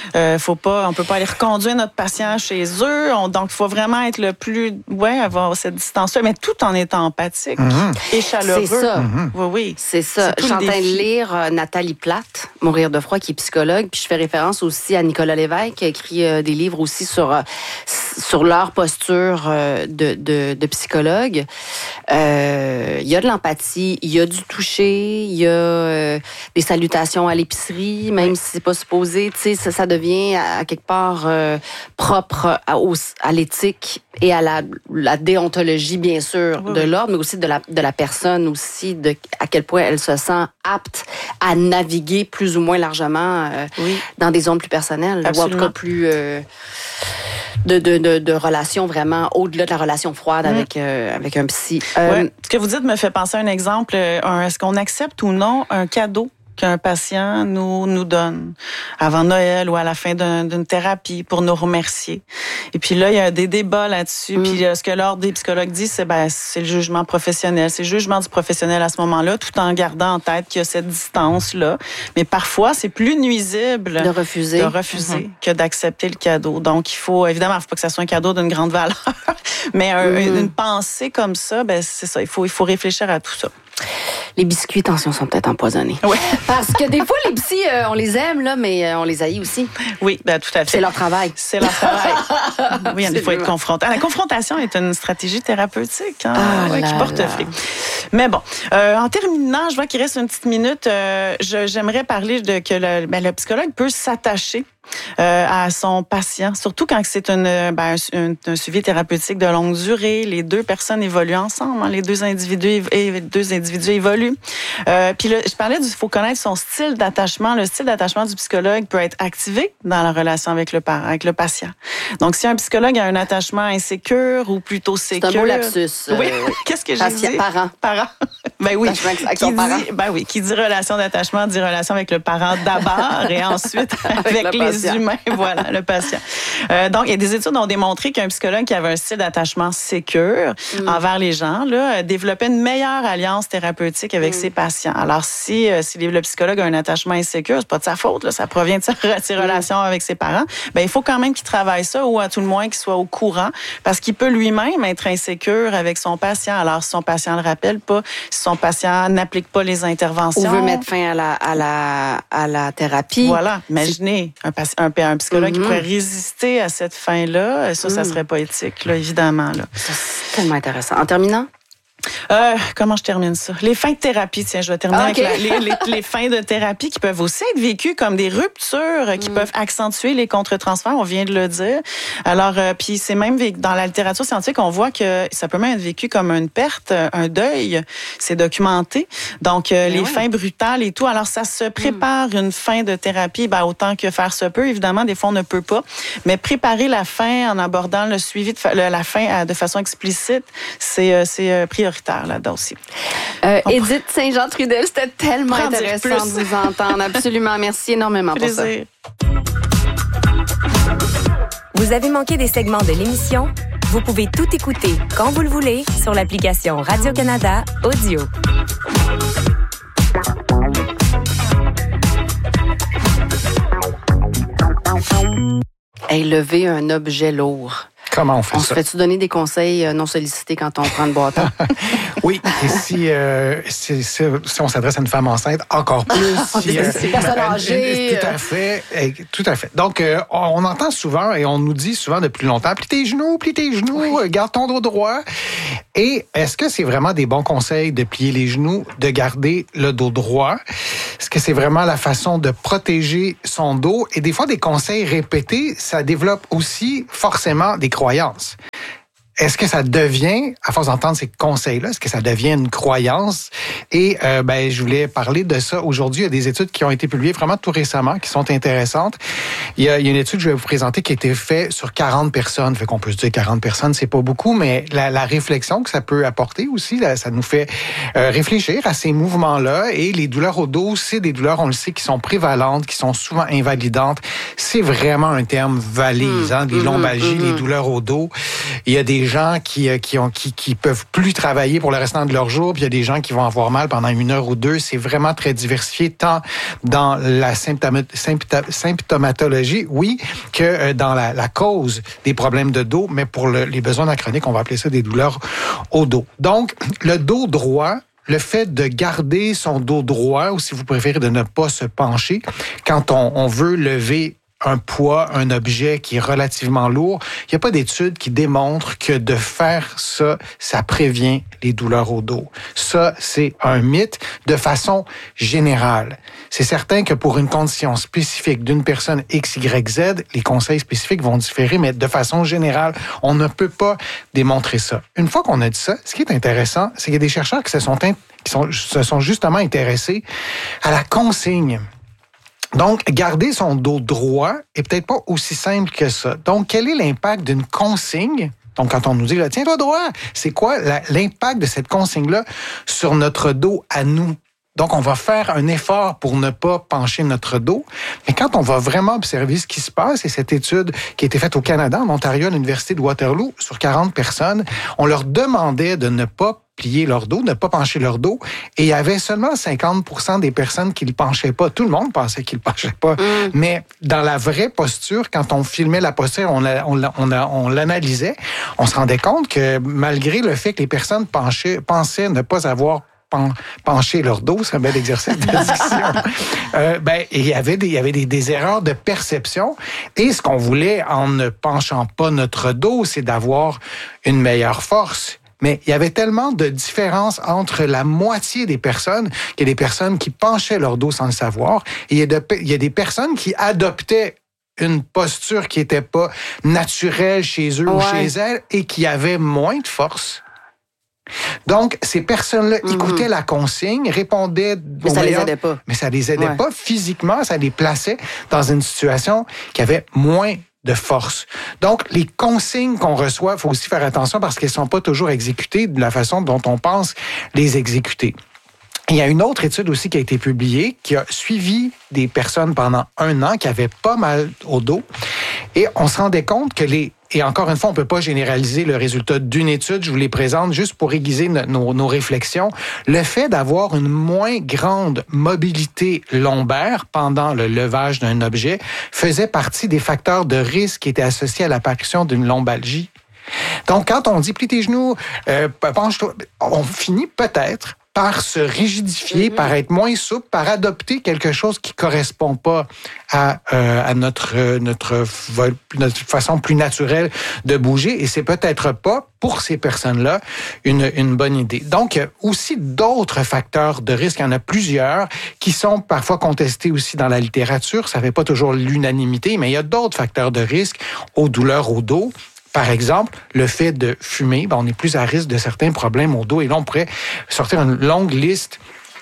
on peut pas aller reconduire notre patient chez eux. Donc, il faut vraiment être le plus... avoir cette distance-là, mais tout en étant empathique et chaleureux. C'est ça. Oui. C'est ça. Je suis en train de lire Nathalie Platt, Mourir de froid, qui est psychologue. Puis je fais référence aussi à Nicolas Lévesque, qui a écrit des livres aussi sur leur posture de psychologue. Il y a de l'empathie, il y a du toucher, il y a des salutations à l'épicerie, même si c'est pas supposé. Tu sais, ça devient à quelque part propre à l'éthique et à la déontologie, bien sûr, de l'ordre, mais aussi de la personne aussi, à quel point elle se sent apte à naviguer plus ou moins largement dans des zones plus personnelles. Absolument. Ou en tout cas plus... de relations vraiment au-delà de la relation froide avec un psy. Ce que vous dites me fait penser à un exemple. Est-ce qu'on accepte ou non un cadeau qu'un patient nous donne avant Noël ou à la fin d'une thérapie pour nous remercier? Et puis là, il y a des débats là-dessus. Puis ce que l'ordre des psychologues dit, c'est le jugement professionnel. C'est le jugement du professionnel à ce moment-là, tout en gardant en tête qu'il y a cette distance-là. Mais parfois, c'est plus nuisible de refuser que d'accepter le cadeau. Donc, il faut pas que ça soit un cadeau d'une grande valeur, mais une pensée comme ça, c'est ça. Il faut réfléchir à tout ça. Les biscuits, attention, sont peut-être empoisonnés. Oui. Parce que des fois, les psys, on les aime, là, mais on les haït aussi. Oui, tout à fait. C'est leur travail. Oui, il faut être confronté. La confrontation est une stratégie thérapeutique qui porte fruit. Mais bon, en terminant, je vois qu'il reste une petite minute. J'aimerais parler que le psychologue peut s'attacher à son patient, surtout quand c'est un suivi thérapeutique de longue durée. Les deux personnes évoluent ensemble, les deux individus évoluent. Puis là, je parlais faut connaître son style d'attachement. Le style d'attachement du psychologue peut être activé dans la relation avec le patient. Donc, si un psychologue a un attachement insécure ou plutôt sécure... C'est un beau lapsus. Oui, qu'est-ce que j'ai dit? Parent. Ben oui. Avec son parent. Qui dit relation d'attachement, dit relation avec le parent d'abord et ensuite avec les humains, voilà, le patient. Donc, il y a des études qui ont démontré qu'un psychologue qui avait un style d'attachement sécure envers les gens développait une meilleure alliance thérapeutique avec ses patients. Alors, si le psychologue a un attachement insécure, c'est pas de sa faute, là, ça provient de ses relations avec ses parents, il faut quand même qu'il travaille ça ou à tout le moins qu'il soit au courant parce qu'il peut lui-même être insécure avec son patient. Alors, si son patient le rappelle pas, si son patient n'applique pas les interventions... Ou veut mettre fin à la thérapie. Voilà. Imaginez un psychologue qui pourrait résister à cette fin-là. Ça serait pas éthique, là, évidemment. Là. Ça, c'est tellement intéressant. En terminant? Comment je termine ça? Les fins de thérapie, tiens, je vais terminer avec les fins de thérapie qui peuvent aussi être vécues comme des ruptures qui peuvent accentuer les contre-transferts, on vient de le dire. Alors, puis c'est même dans la littérature scientifique, on voit que ça peut même être vécu comme une perte, un deuil. C'est documenté. Donc, les fins brutales et tout. Alors, ça se prépare une fin de thérapie, autant que faire se peut. Évidemment, des fois, on ne peut pas. Mais préparer la fin en abordant le suivi de la fin de façon explicite, c'est prioritaire là-dedans aussi. Édith Saint-Jean-Trudel, c'était tellement intéressant de vous entendre. Absolument. Merci énormément pour ça. Vous avez manqué des segments de l'émission? Vous pouvez tout écouter quand vous le voulez sur l'application Radio-Canada Audio. Lever un objet lourd. Comment on fait ça? On se fait-tu donner des conseils non sollicités quand on prend le bâton? Oui, et si on s'adresse à une femme enceinte, encore plus. Personne âgée. Tout à fait. Donc, on entend souvent et on nous dit souvent depuis longtemps, plie tes genoux, garde ton dos droit. Et est-ce que c'est vraiment des bons conseils de plier les genoux, de garder le dos droit? Est-ce que c'est vraiment la façon de protéger son dos? Et des fois, des conseils répétés, ça développe aussi forcément des croyances. Est-ce que ça devient, à force d'entendre ces conseils-là, est-ce que ça devient une croyance? Et je voulais parler de ça aujourd'hui. Il y a des études qui ont été publiées vraiment tout récemment, qui sont intéressantes. Il y a une étude que je vais vous présenter qui a été faite sur 40 personnes. Fait qu'on peut se dire 40 personnes, c'est pas beaucoup, mais la réflexion que ça peut apporter aussi, ça nous fait réfléchir à ces mouvements-là. Et les douleurs au dos, c'est des douleurs, on le sait, qui sont prévalentes, qui sont souvent invalidantes. C'est vraiment un terme valise, les lombalgies, les douleurs au dos. Il y a des gens qui peuvent plus travailler pour le restant de leur jour, puis il y a des gens qui vont avoir mal pendant 1 heure ou 2. C'est vraiment très diversifié, tant dans la symptomatologie, oui, que dans la cause des problèmes de dos, mais pour les besoins chroniques, on va appeler ça des douleurs au dos. Donc, le dos droit, le fait de garder son dos droit, ou si vous préférez de ne pas se pencher, quand on veut lever un poids, un objet qui est relativement lourd, il n'y a pas d'études qui démontrent que de faire ça, ça prévient les douleurs au dos. Ça, c'est un mythe de façon générale. C'est certain que pour une condition spécifique d'une personne X, Y, Z, les conseils spécifiques vont différer, mais de façon générale, on ne peut pas démontrer ça. Une fois qu'on a dit ça, ce qui est intéressant, c'est qu'il y a des chercheurs qui se sont justement intéressés à la consigne. Donc, garder son dos droit est peut-être pas aussi simple que ça. Donc, quel est l'impact d'une consigne? Donc, quand on nous dit, là, tiens-toi droit, c'est quoi l'impact de cette consigne-là sur notre dos à nous? Donc, on va faire un effort pour ne pas pencher notre dos. Mais quand on va vraiment observer ce qui se passe, et cette étude qui a été faite au Canada, en Ontario, à l'Université de Waterloo, sur 40 personnes, on leur demandait de ne pas plier leur dos, ne pas pencher leur dos. Et il y avait seulement 50% des personnes qui ne le penchaient pas. Tout le monde pensait qu'ils ne le penchaient pas. Mais dans la vraie posture, quand on filmait la posture, on l'analysait, on se rendait compte que malgré le fait que les personnes pensaient ne pas avoir pencher leur dos, c'est un bel exercice de diction. Il y avait des erreurs de perception. Et ce qu'on voulait en ne penchant pas notre dos, c'est d'avoir une meilleure force. Mais il y avait tellement de différences entre la moitié des personnes qu'il y a des personnes qui penchaient leur dos sans le savoir. Et il y a des personnes qui adoptaient une posture qui n'était pas naturelle chez eux ou chez elles et qui avaient moins de force. Donc, ces personnes-là écoutaient la consigne, répondaient... Mais ça les aidait pas. Mais ça les aidait pas physiquement, ça les plaçait dans une situation qui avait moins de force. Donc, les consignes qu'on reçoit, il faut aussi faire attention parce qu'elles ne sont pas toujours exécutées de la façon dont on pense les exécuter. Il y a une autre étude aussi qui a été publiée, qui a suivi des personnes pendant 1 an qui avaient pas mal au dos. Et on se rendait compte que et encore une fois, on ne peut pas généraliser le résultat d'une étude, je vous les présente juste pour aiguiser nos réflexions. Le fait d'avoir une moins grande mobilité lombaire pendant le levage d'un objet faisait partie des facteurs de risque qui étaient associés à l'apparition d'une lombalgie. Donc, quand on dit « plie tes genoux, penche-toi », on finit peut-être par se rigidifier, par être moins souple, par adopter quelque chose qui correspond pas à notre façon plus naturelle de bouger. Et c'est peut-être pas, pour ces personnes-là, une bonne idée. Donc, il y a aussi d'autres facteurs de risque. Il y en a plusieurs qui sont parfois contestés aussi dans la littérature. Ça fait pas toujours l'unanimité, mais il y a d'autres facteurs de risque aux douleurs au dos. Par exemple, le fait de fumer, on est plus à risque de certains problèmes au dos. Et là, on pourrait sortir une longue liste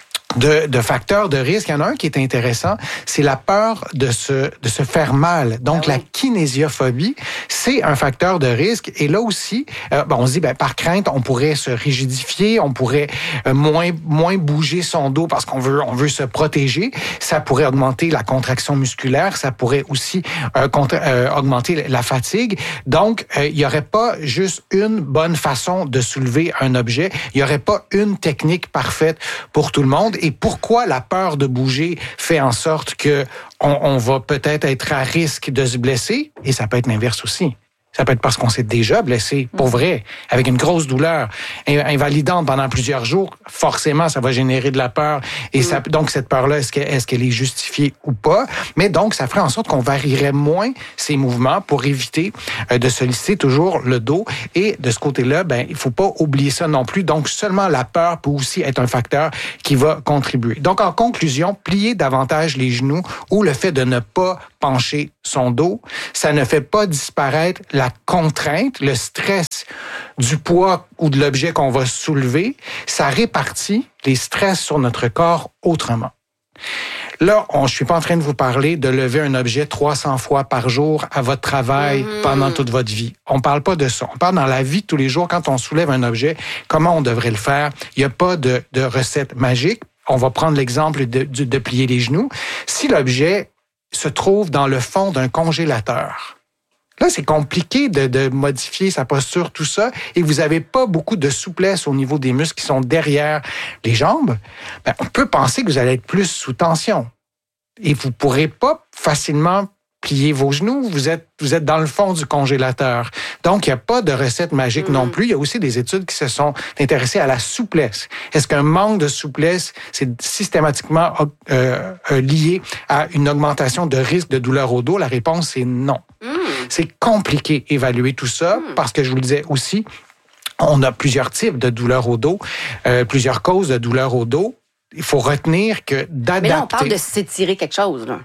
de facteurs de risque. Il y en a un qui est intéressant, c'est la peur de se faire mal. Donc, la kinésiophobie, c'est un facteur de risque. Et là aussi, on se dit, par crainte, on pourrait se rigidifier, on pourrait moins bouger son dos parce qu'on veut se protéger. Ça pourrait augmenter la contraction musculaire, ça pourrait aussi augmenter la fatigue. Donc, il n'y aurait pas juste une bonne façon de soulever un objet. Il n'y aurait pas une technique parfaite pour tout le monde. Et pourquoi la peur de bouger fait en sorte que on va peut-être être à risque de se blesser? Et ça peut être l'inverse aussi. Ça peut être parce qu'on s'est déjà blessé, pour vrai, avec une grosse douleur invalidante pendant plusieurs jours. Forcément, ça va générer de la peur. Et donc, cette peur-là, est-ce qu'elle est justifiée ou pas? Mais donc, ça ferait en sorte qu'on varierait moins ces mouvements pour éviter de solliciter toujours le dos. Et de ce côté-là, il faut pas oublier ça non plus. Donc, seulement la peur peut aussi être un facteur qui va contribuer. Donc, en conclusion, plier davantage les genoux ou le fait de ne pas pencher son dos, ça ne fait pas disparaître la contrainte, le stress du poids ou de l'objet qu'on va soulever. Ça répartit les stress sur notre corps autrement. Là, je suis pas en train de vous parler de lever un objet 300 fois par jour à votre travail pendant toute votre vie. On parle pas de ça. On parle dans la vie de tous les jours, quand on soulève un objet, comment on devrait le faire. Il n'y a pas de recette magique. On va prendre l'exemple de plier les genoux. Si l'objet se trouve dans le fond d'un congélateur, là, c'est compliqué de modifier sa posture, tout ça, et vous n'avez pas beaucoup de souplesse au niveau des muscles qui sont derrière les jambes. On peut penser que vous allez être plus sous tension. Et vous ne pourrez pas facilement plier vos genoux. Vous êtes dans le fond du congélateur. Donc, il n'y a pas de recette magique non plus. Il y a aussi des études qui se sont intéressées à la souplesse. Est-ce qu'un manque de souplesse, c'est systématiquement lié à une augmentation de risque de douleur au dos? La réponse, c'est non. C'est compliqué d'évaluer tout ça parce que je vous le disais aussi, on a plusieurs types de douleurs au dos, plusieurs causes de douleurs au dos. Il faut retenir que d'adapter... Mais là, on parle de s'étirer quelque chose, là.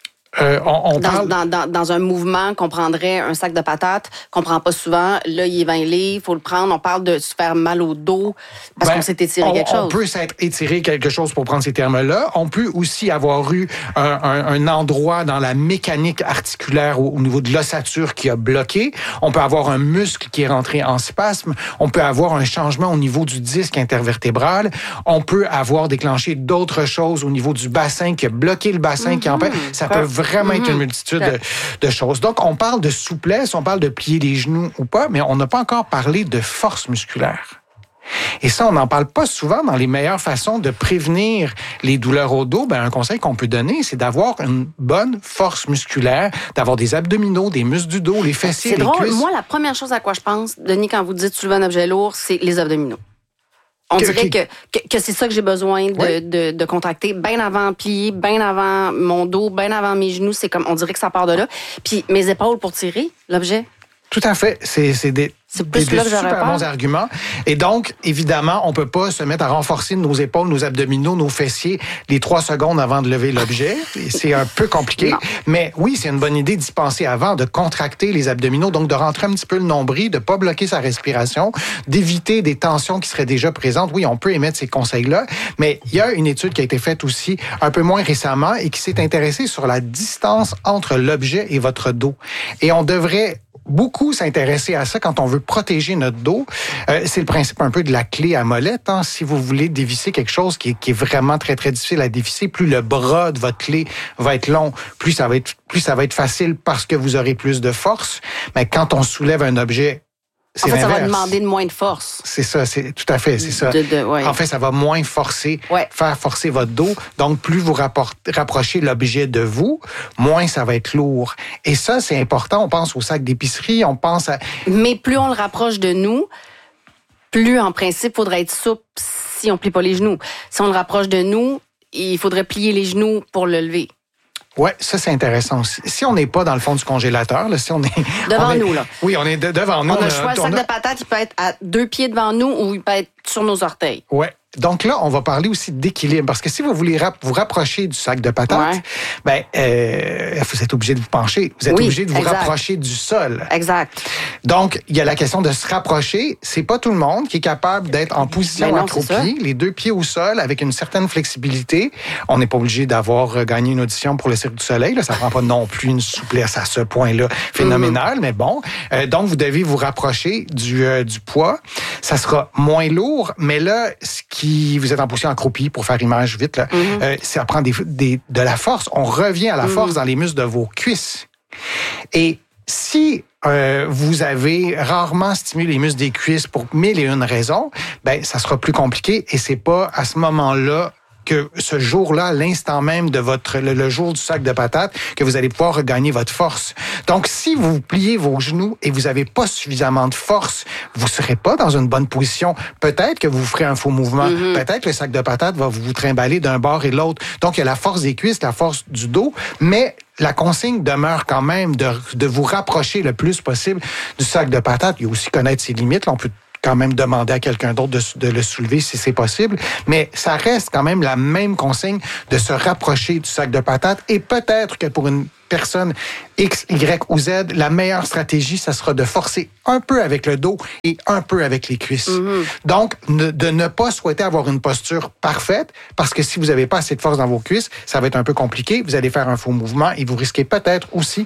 Dans un mouvement qu'on prendrait un sac de patates, qu'on prend pas souvent, là, il est 20 livres, il faut le prendre. On parle de se faire mal au dos parce qu'on s'est étiré quelque chose. On peut s'être étiré quelque chose pour prendre ces termes-là. On peut aussi avoir eu un endroit dans la mécanique articulaire au niveau de l'ossature qui a bloqué. On peut avoir un muscle qui est rentré en spasme. On peut avoir un changement au niveau du disque intervertébral. On peut avoir déclenché d'autres choses au niveau du bassin qui a bloqué le bassin, qui empêche. Ça peut vraiment être une multitude de choses. Donc, on parle de souplesse, on parle de plier les genoux ou pas, mais on n'a pas encore parlé de force musculaire. Et ça, on n'en parle pas souvent dans les meilleures façons de prévenir les douleurs au dos. Un conseil qu'on peut donner, c'est d'avoir une bonne force musculaire, d'avoir des abdominaux, des muscles du dos, les fessiers, les cuisses. C'est drôle. Moi, la première chose à quoi je pense, Denis, quand vous dites soulever un objet lourd, c'est les abdominaux. On dirait que c'est ça que j'ai besoin de contracter bien avant plier, bien avant mon dos, bien avant mes genoux. C'est comme, on dirait que ça part de là. Puis mes épaules pour tirer l'objet. Tout à fait. C'est des super bons arguments. Et donc, évidemment, on peut pas se mettre à renforcer nos épaules, nos abdominaux, nos fessiers les 3 secondes avant de lever l'objet. C'est un peu compliqué. Non. Mais oui, c'est une bonne idée d'y penser avant, de contracter les abdominaux, donc de rentrer un petit peu le nombril, de pas bloquer sa respiration, d'éviter des tensions qui seraient déjà présentes. Oui, on peut émettre ces conseils-là, mais il y a une étude qui a été faite aussi un peu moins récemment et qui s'est intéressée sur la distance entre l'objet et votre dos. Et on devrait beaucoup s'intéresser à ça quand on veut protéger notre dos. C'est le principe un peu de la clé à molette. Si vous voulez dévisser quelque chose qui est vraiment très, très difficile à dévisser, plus le bras de votre clé va être long, plus ça va être facile parce que vous aurez plus de force. Mais quand on soulève un objet, c'est l'inverse. Ça va demander de moins de force. C'est ça, c'est tout à fait, c'est ça. En fait, ça va moins forcer, faire forcer votre dos. Donc, plus vous rapprochez l'objet de vous, moins ça va être lourd. Et ça, c'est important. On pense au sac d'épicerie, on pense à... Mais plus on le rapproche de nous, plus, en principe, faudrait être souple si on plie pas les genoux. Si on le rapproche de nous, il faudrait plier les genoux pour le lever. Ouais, ça c'est intéressant aussi. Si on n'est pas dans le fond du congélateur, là, si on est devant nous là. Oui, on est devant nous. On a le choix. Le sac de patates, il peut être à 2 pieds devant nous ou il peut être sur nos orteils. Ouais. Donc là, on va parler aussi d'équilibre. Parce que si vous voulez vous rapprocher du sac de patates, vous êtes obligé de vous pencher. Vous êtes obligé de vous rapprocher du sol. Exact. Donc, il y a la question de se rapprocher. C'est pas tout le monde qui est capable d'être en position accroupie, les 2 pieds au sol, avec une certaine flexibilité. On n'est pas obligé d'avoir gagné une audition pour le Cirque du Soleil. Là. Ça prend pas non plus une souplesse à ce point-là phénoménale. Mais bon, donc vous devez vous rapprocher du poids. Ça sera moins lourd, mais là, vous êtes en position accroupie, pour faire image vite, là, ça prend de la force. On revient à la force dans les muscles de vos cuisses. Et si vous avez rarement stimulé les muscles des cuisses pour 1001 raisons, ben ça sera plus compliqué et c'est pas à ce moment-là que ce jour-là, l'instant même de le jour du sac de patates, que vous allez pouvoir regagner votre force. Donc, si vous pliez vos genoux et vous n'avez pas suffisamment de force, vous ne serez pas dans une bonne position. Peut-être que vous ferez un faux mouvement. Peut-être que le sac de patates va vous trimballer d'un bord et de l'autre. Donc, il y a la force des cuisses, la force du dos, mais la consigne demeure quand même de vous rapprocher le plus possible du sac de patates. Il y a aussi connaître ses limites. Là, on peut quand même demander à quelqu'un d'autre de le soulever si c'est possible. Mais ça reste quand même la même consigne de se rapprocher du sac de patates. Et peut-être que pour une personne X, Y ou Z, la meilleure stratégie, ça sera de forcer un peu avec le dos et un peu avec les cuisses. Donc, de ne pas souhaiter avoir une posture parfaite, parce que si vous n'avez pas assez de force dans vos cuisses, ça va être un peu compliqué. Vous allez faire un faux mouvement et vous risquez peut-être aussi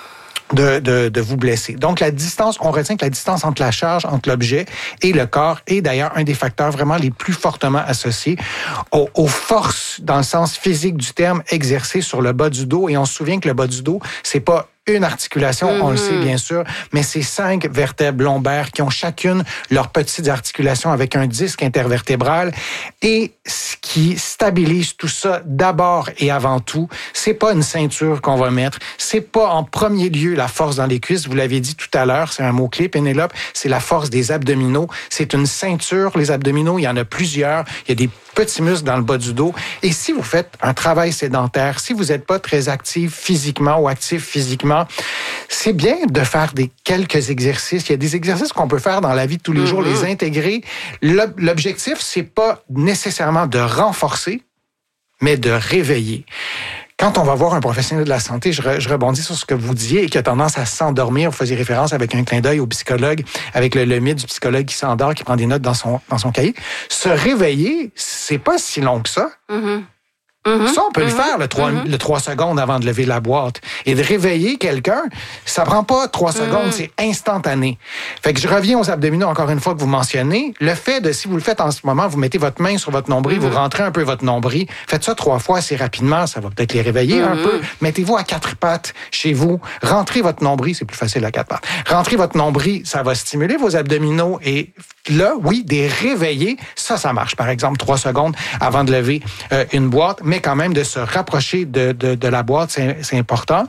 de vous blesser. Donc, la distance, on retient que la distance entre la charge, entre l'objet et le corps est d'ailleurs un des facteurs vraiment les plus fortement associés aux forces, dans le sens physique du terme, exercées sur le bas du dos. Et on se souvient que le bas du dos, c'est pas une articulation, on le sait bien sûr, mais c'est 5 vertèbres lombaires qui ont chacune leurs petites articulations avec un disque intervertébral. Et ce qui stabilise tout ça d'abord et avant tout, c'est pas une ceinture qu'on va mettre, c'est pas en premier lieu la force dans les cuisses, vous l'avez dit tout à l'heure, c'est un mot-clé, Pénélope, c'est la force des abdominaux. C'est une ceinture, les abdominaux, il y en a plusieurs, il y a des petits muscles dans le bas du dos. Et si vous faites un travail sédentaire, si vous n'êtes pas très actif physiquement ou actif physiquement, c'est bien de faire quelques exercices. Il y a des exercices qu'on peut faire dans la vie de tous les jours, les intégrer. L'objectif, c'est pas nécessairement de renforcer, mais de réveiller. Quand on va voir un professionnel de la santé, je rebondis sur ce que vous disiez et qui a tendance à s'endormir. Vous faisiez référence avec un clin d'œil au psychologue, avec le mythe du psychologue qui s'endort, qui prend des notes dans son cahier. Se réveiller, c'est pas si long que ça. Ça, on peut le faire, le 3 secondes avant de lever la boîte. Et de réveiller quelqu'un, ça prend pas 3 secondes, c'est instantané. Fait que je reviens aux abdominaux encore une fois que vous mentionnez. Le fait de, si vous le faites en ce moment, vous mettez votre main sur votre nombril, vous rentrez un peu votre nombril, faites ça 3 fois assez rapidement, ça va peut-être les réveiller un peu. Mettez-vous à 4 pattes chez vous, rentrez votre nombril, c'est plus facile à 4 pattes. Rentrez votre nombril, ça va stimuler vos abdominaux et là, oui, des réveiller, ça marche. Par exemple, 3 secondes avant de lever une boîte, mais quand même de se rapprocher de la boîte, c'est important.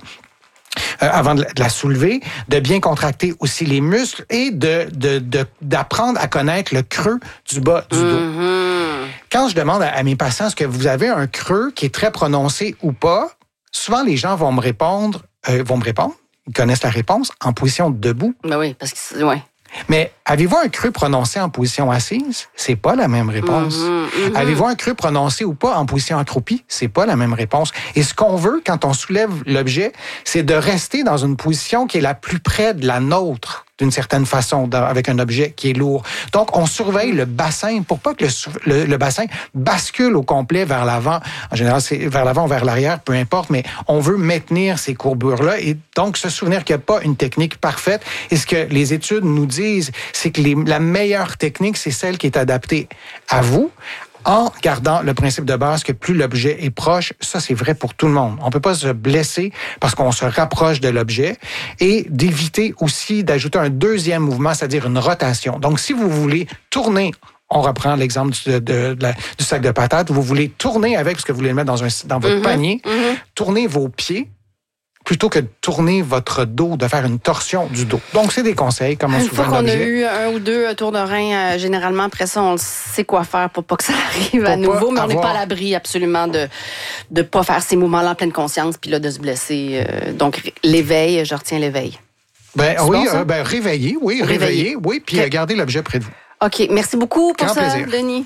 Avant de la soulever, de bien contracter aussi les muscles et d'apprendre à connaître le creux du bas du dos. Quand je demande à mes patients, est-ce que vous avez un creux qui est très prononcé ou pas, souvent les gens vont me répondre, ils connaissent la réponse, en position debout. Ben oui, parce que ouais. Mais avez-vous un creux prononcé en position assise? C'est pas la même réponse. Avez-vous un creux prononcé ou pas en position accroupie? C'est pas la même réponse. Et ce qu'on veut quand on soulève l'objet, c'est de rester dans une position qui est la plus près de la nôtre, d'une certaine façon, avec un objet qui est lourd. Donc, on surveille le bassin pour pas que le bassin bascule au complet vers l'avant. En général, c'est vers l'avant ou vers l'arrière, peu importe, mais on veut maintenir ces courbures-là et donc se souvenir qu'il n'y a pas une technique parfaite. Et ce que les études nous disent, c'est que la meilleure technique, c'est celle qui est adaptée à vous, en gardant le principe de base que plus l'objet est proche, ça c'est vrai pour tout le monde. On peut pas se blesser parce qu'on se rapproche de l'objet et d'éviter aussi d'ajouter un deuxième mouvement, c'est-à-dire une rotation. Donc si vous voulez tourner, on reprend l'exemple du sac de patates, vous voulez tourner avec, parce que vous voulez le mettre dans votre panier, tournez vos pieds plutôt que de tourner votre dos, de faire une torsion du dos. Donc, c'est des conseils, comme on Une souvent fois qu'on a l'objet. eu un ou deux tours de rein, généralement, après ça, on sait quoi faire pour pas que ça arrive à nouveau, mais on n'est pas à l'abri absolument de pas faire ces mouvements-là en pleine conscience, puis là, de se blesser. Donc, l'éveil, je retiens l'éveil. Réveiller, oui, puis garder l'objet près de vous. OK, merci beaucoup pour ça, plaisir. Denis.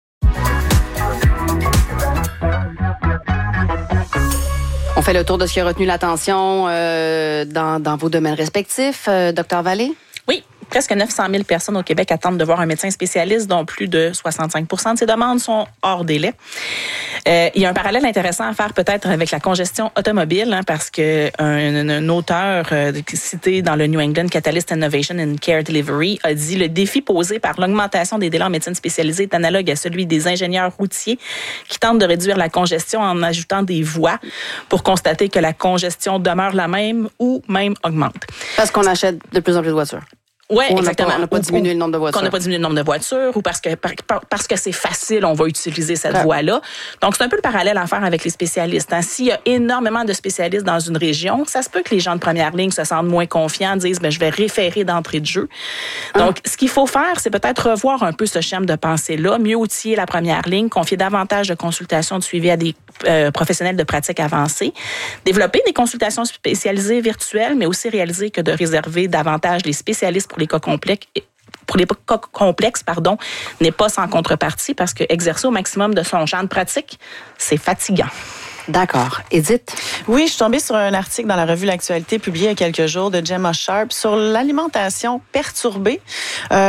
On fait le tour de ce qui a retenu l'attention dans vos domaines respectifs. Dr. Vallée? Oui. Presque 900 000 personnes au Québec attendent de voir un médecin spécialiste, dont plus de 65 % de ces demandes sont hors délai. Il y a un parallèle intéressant à faire peut-être avec la congestion automobile, parce que un auteur cité dans le New England Catalyst Innovation in Care Delivery a dit: le défi posé par l'augmentation des délais en médecine spécialisée est analogue à celui des ingénieurs routiers qui tentent de réduire la congestion en ajoutant des voies pour constater que la congestion demeure la même ou même augmente. Parce qu'on achète de plus en plus de voitures. Oui, exactement. On n'a pas diminué le nombre de voitures. Qu'on n'a pas diminué le nombre de voitures ou parce que c'est facile, on va utiliser cette voie-là. Donc, c'est un peu le parallèle à faire avec les spécialistes. S'il y a énormément de spécialistes dans une région, ça se peut que les gens de première ligne se sentent moins confiants, disent je vais référer d'entrée de jeu. Donc, ce qu'il faut faire, c'est peut-être revoir un peu ce schéma de pensée-là, mieux outiller la première ligne, confier davantage de consultations de suivi à des professionnels de pratique avancée, développer des consultations spécialisées virtuelles, mais aussi réaliser que de réserver davantage les spécialistes pour les cas complexes n'est pas sans contrepartie parce que exercer au maximum de son champ de pratique, c'est fatigant. D'accord. Edith? Oui, je suis tombée sur un article dans la revue L'Actualité publié il y a quelques jours de Gemma Sharp sur l'alimentation perturbée.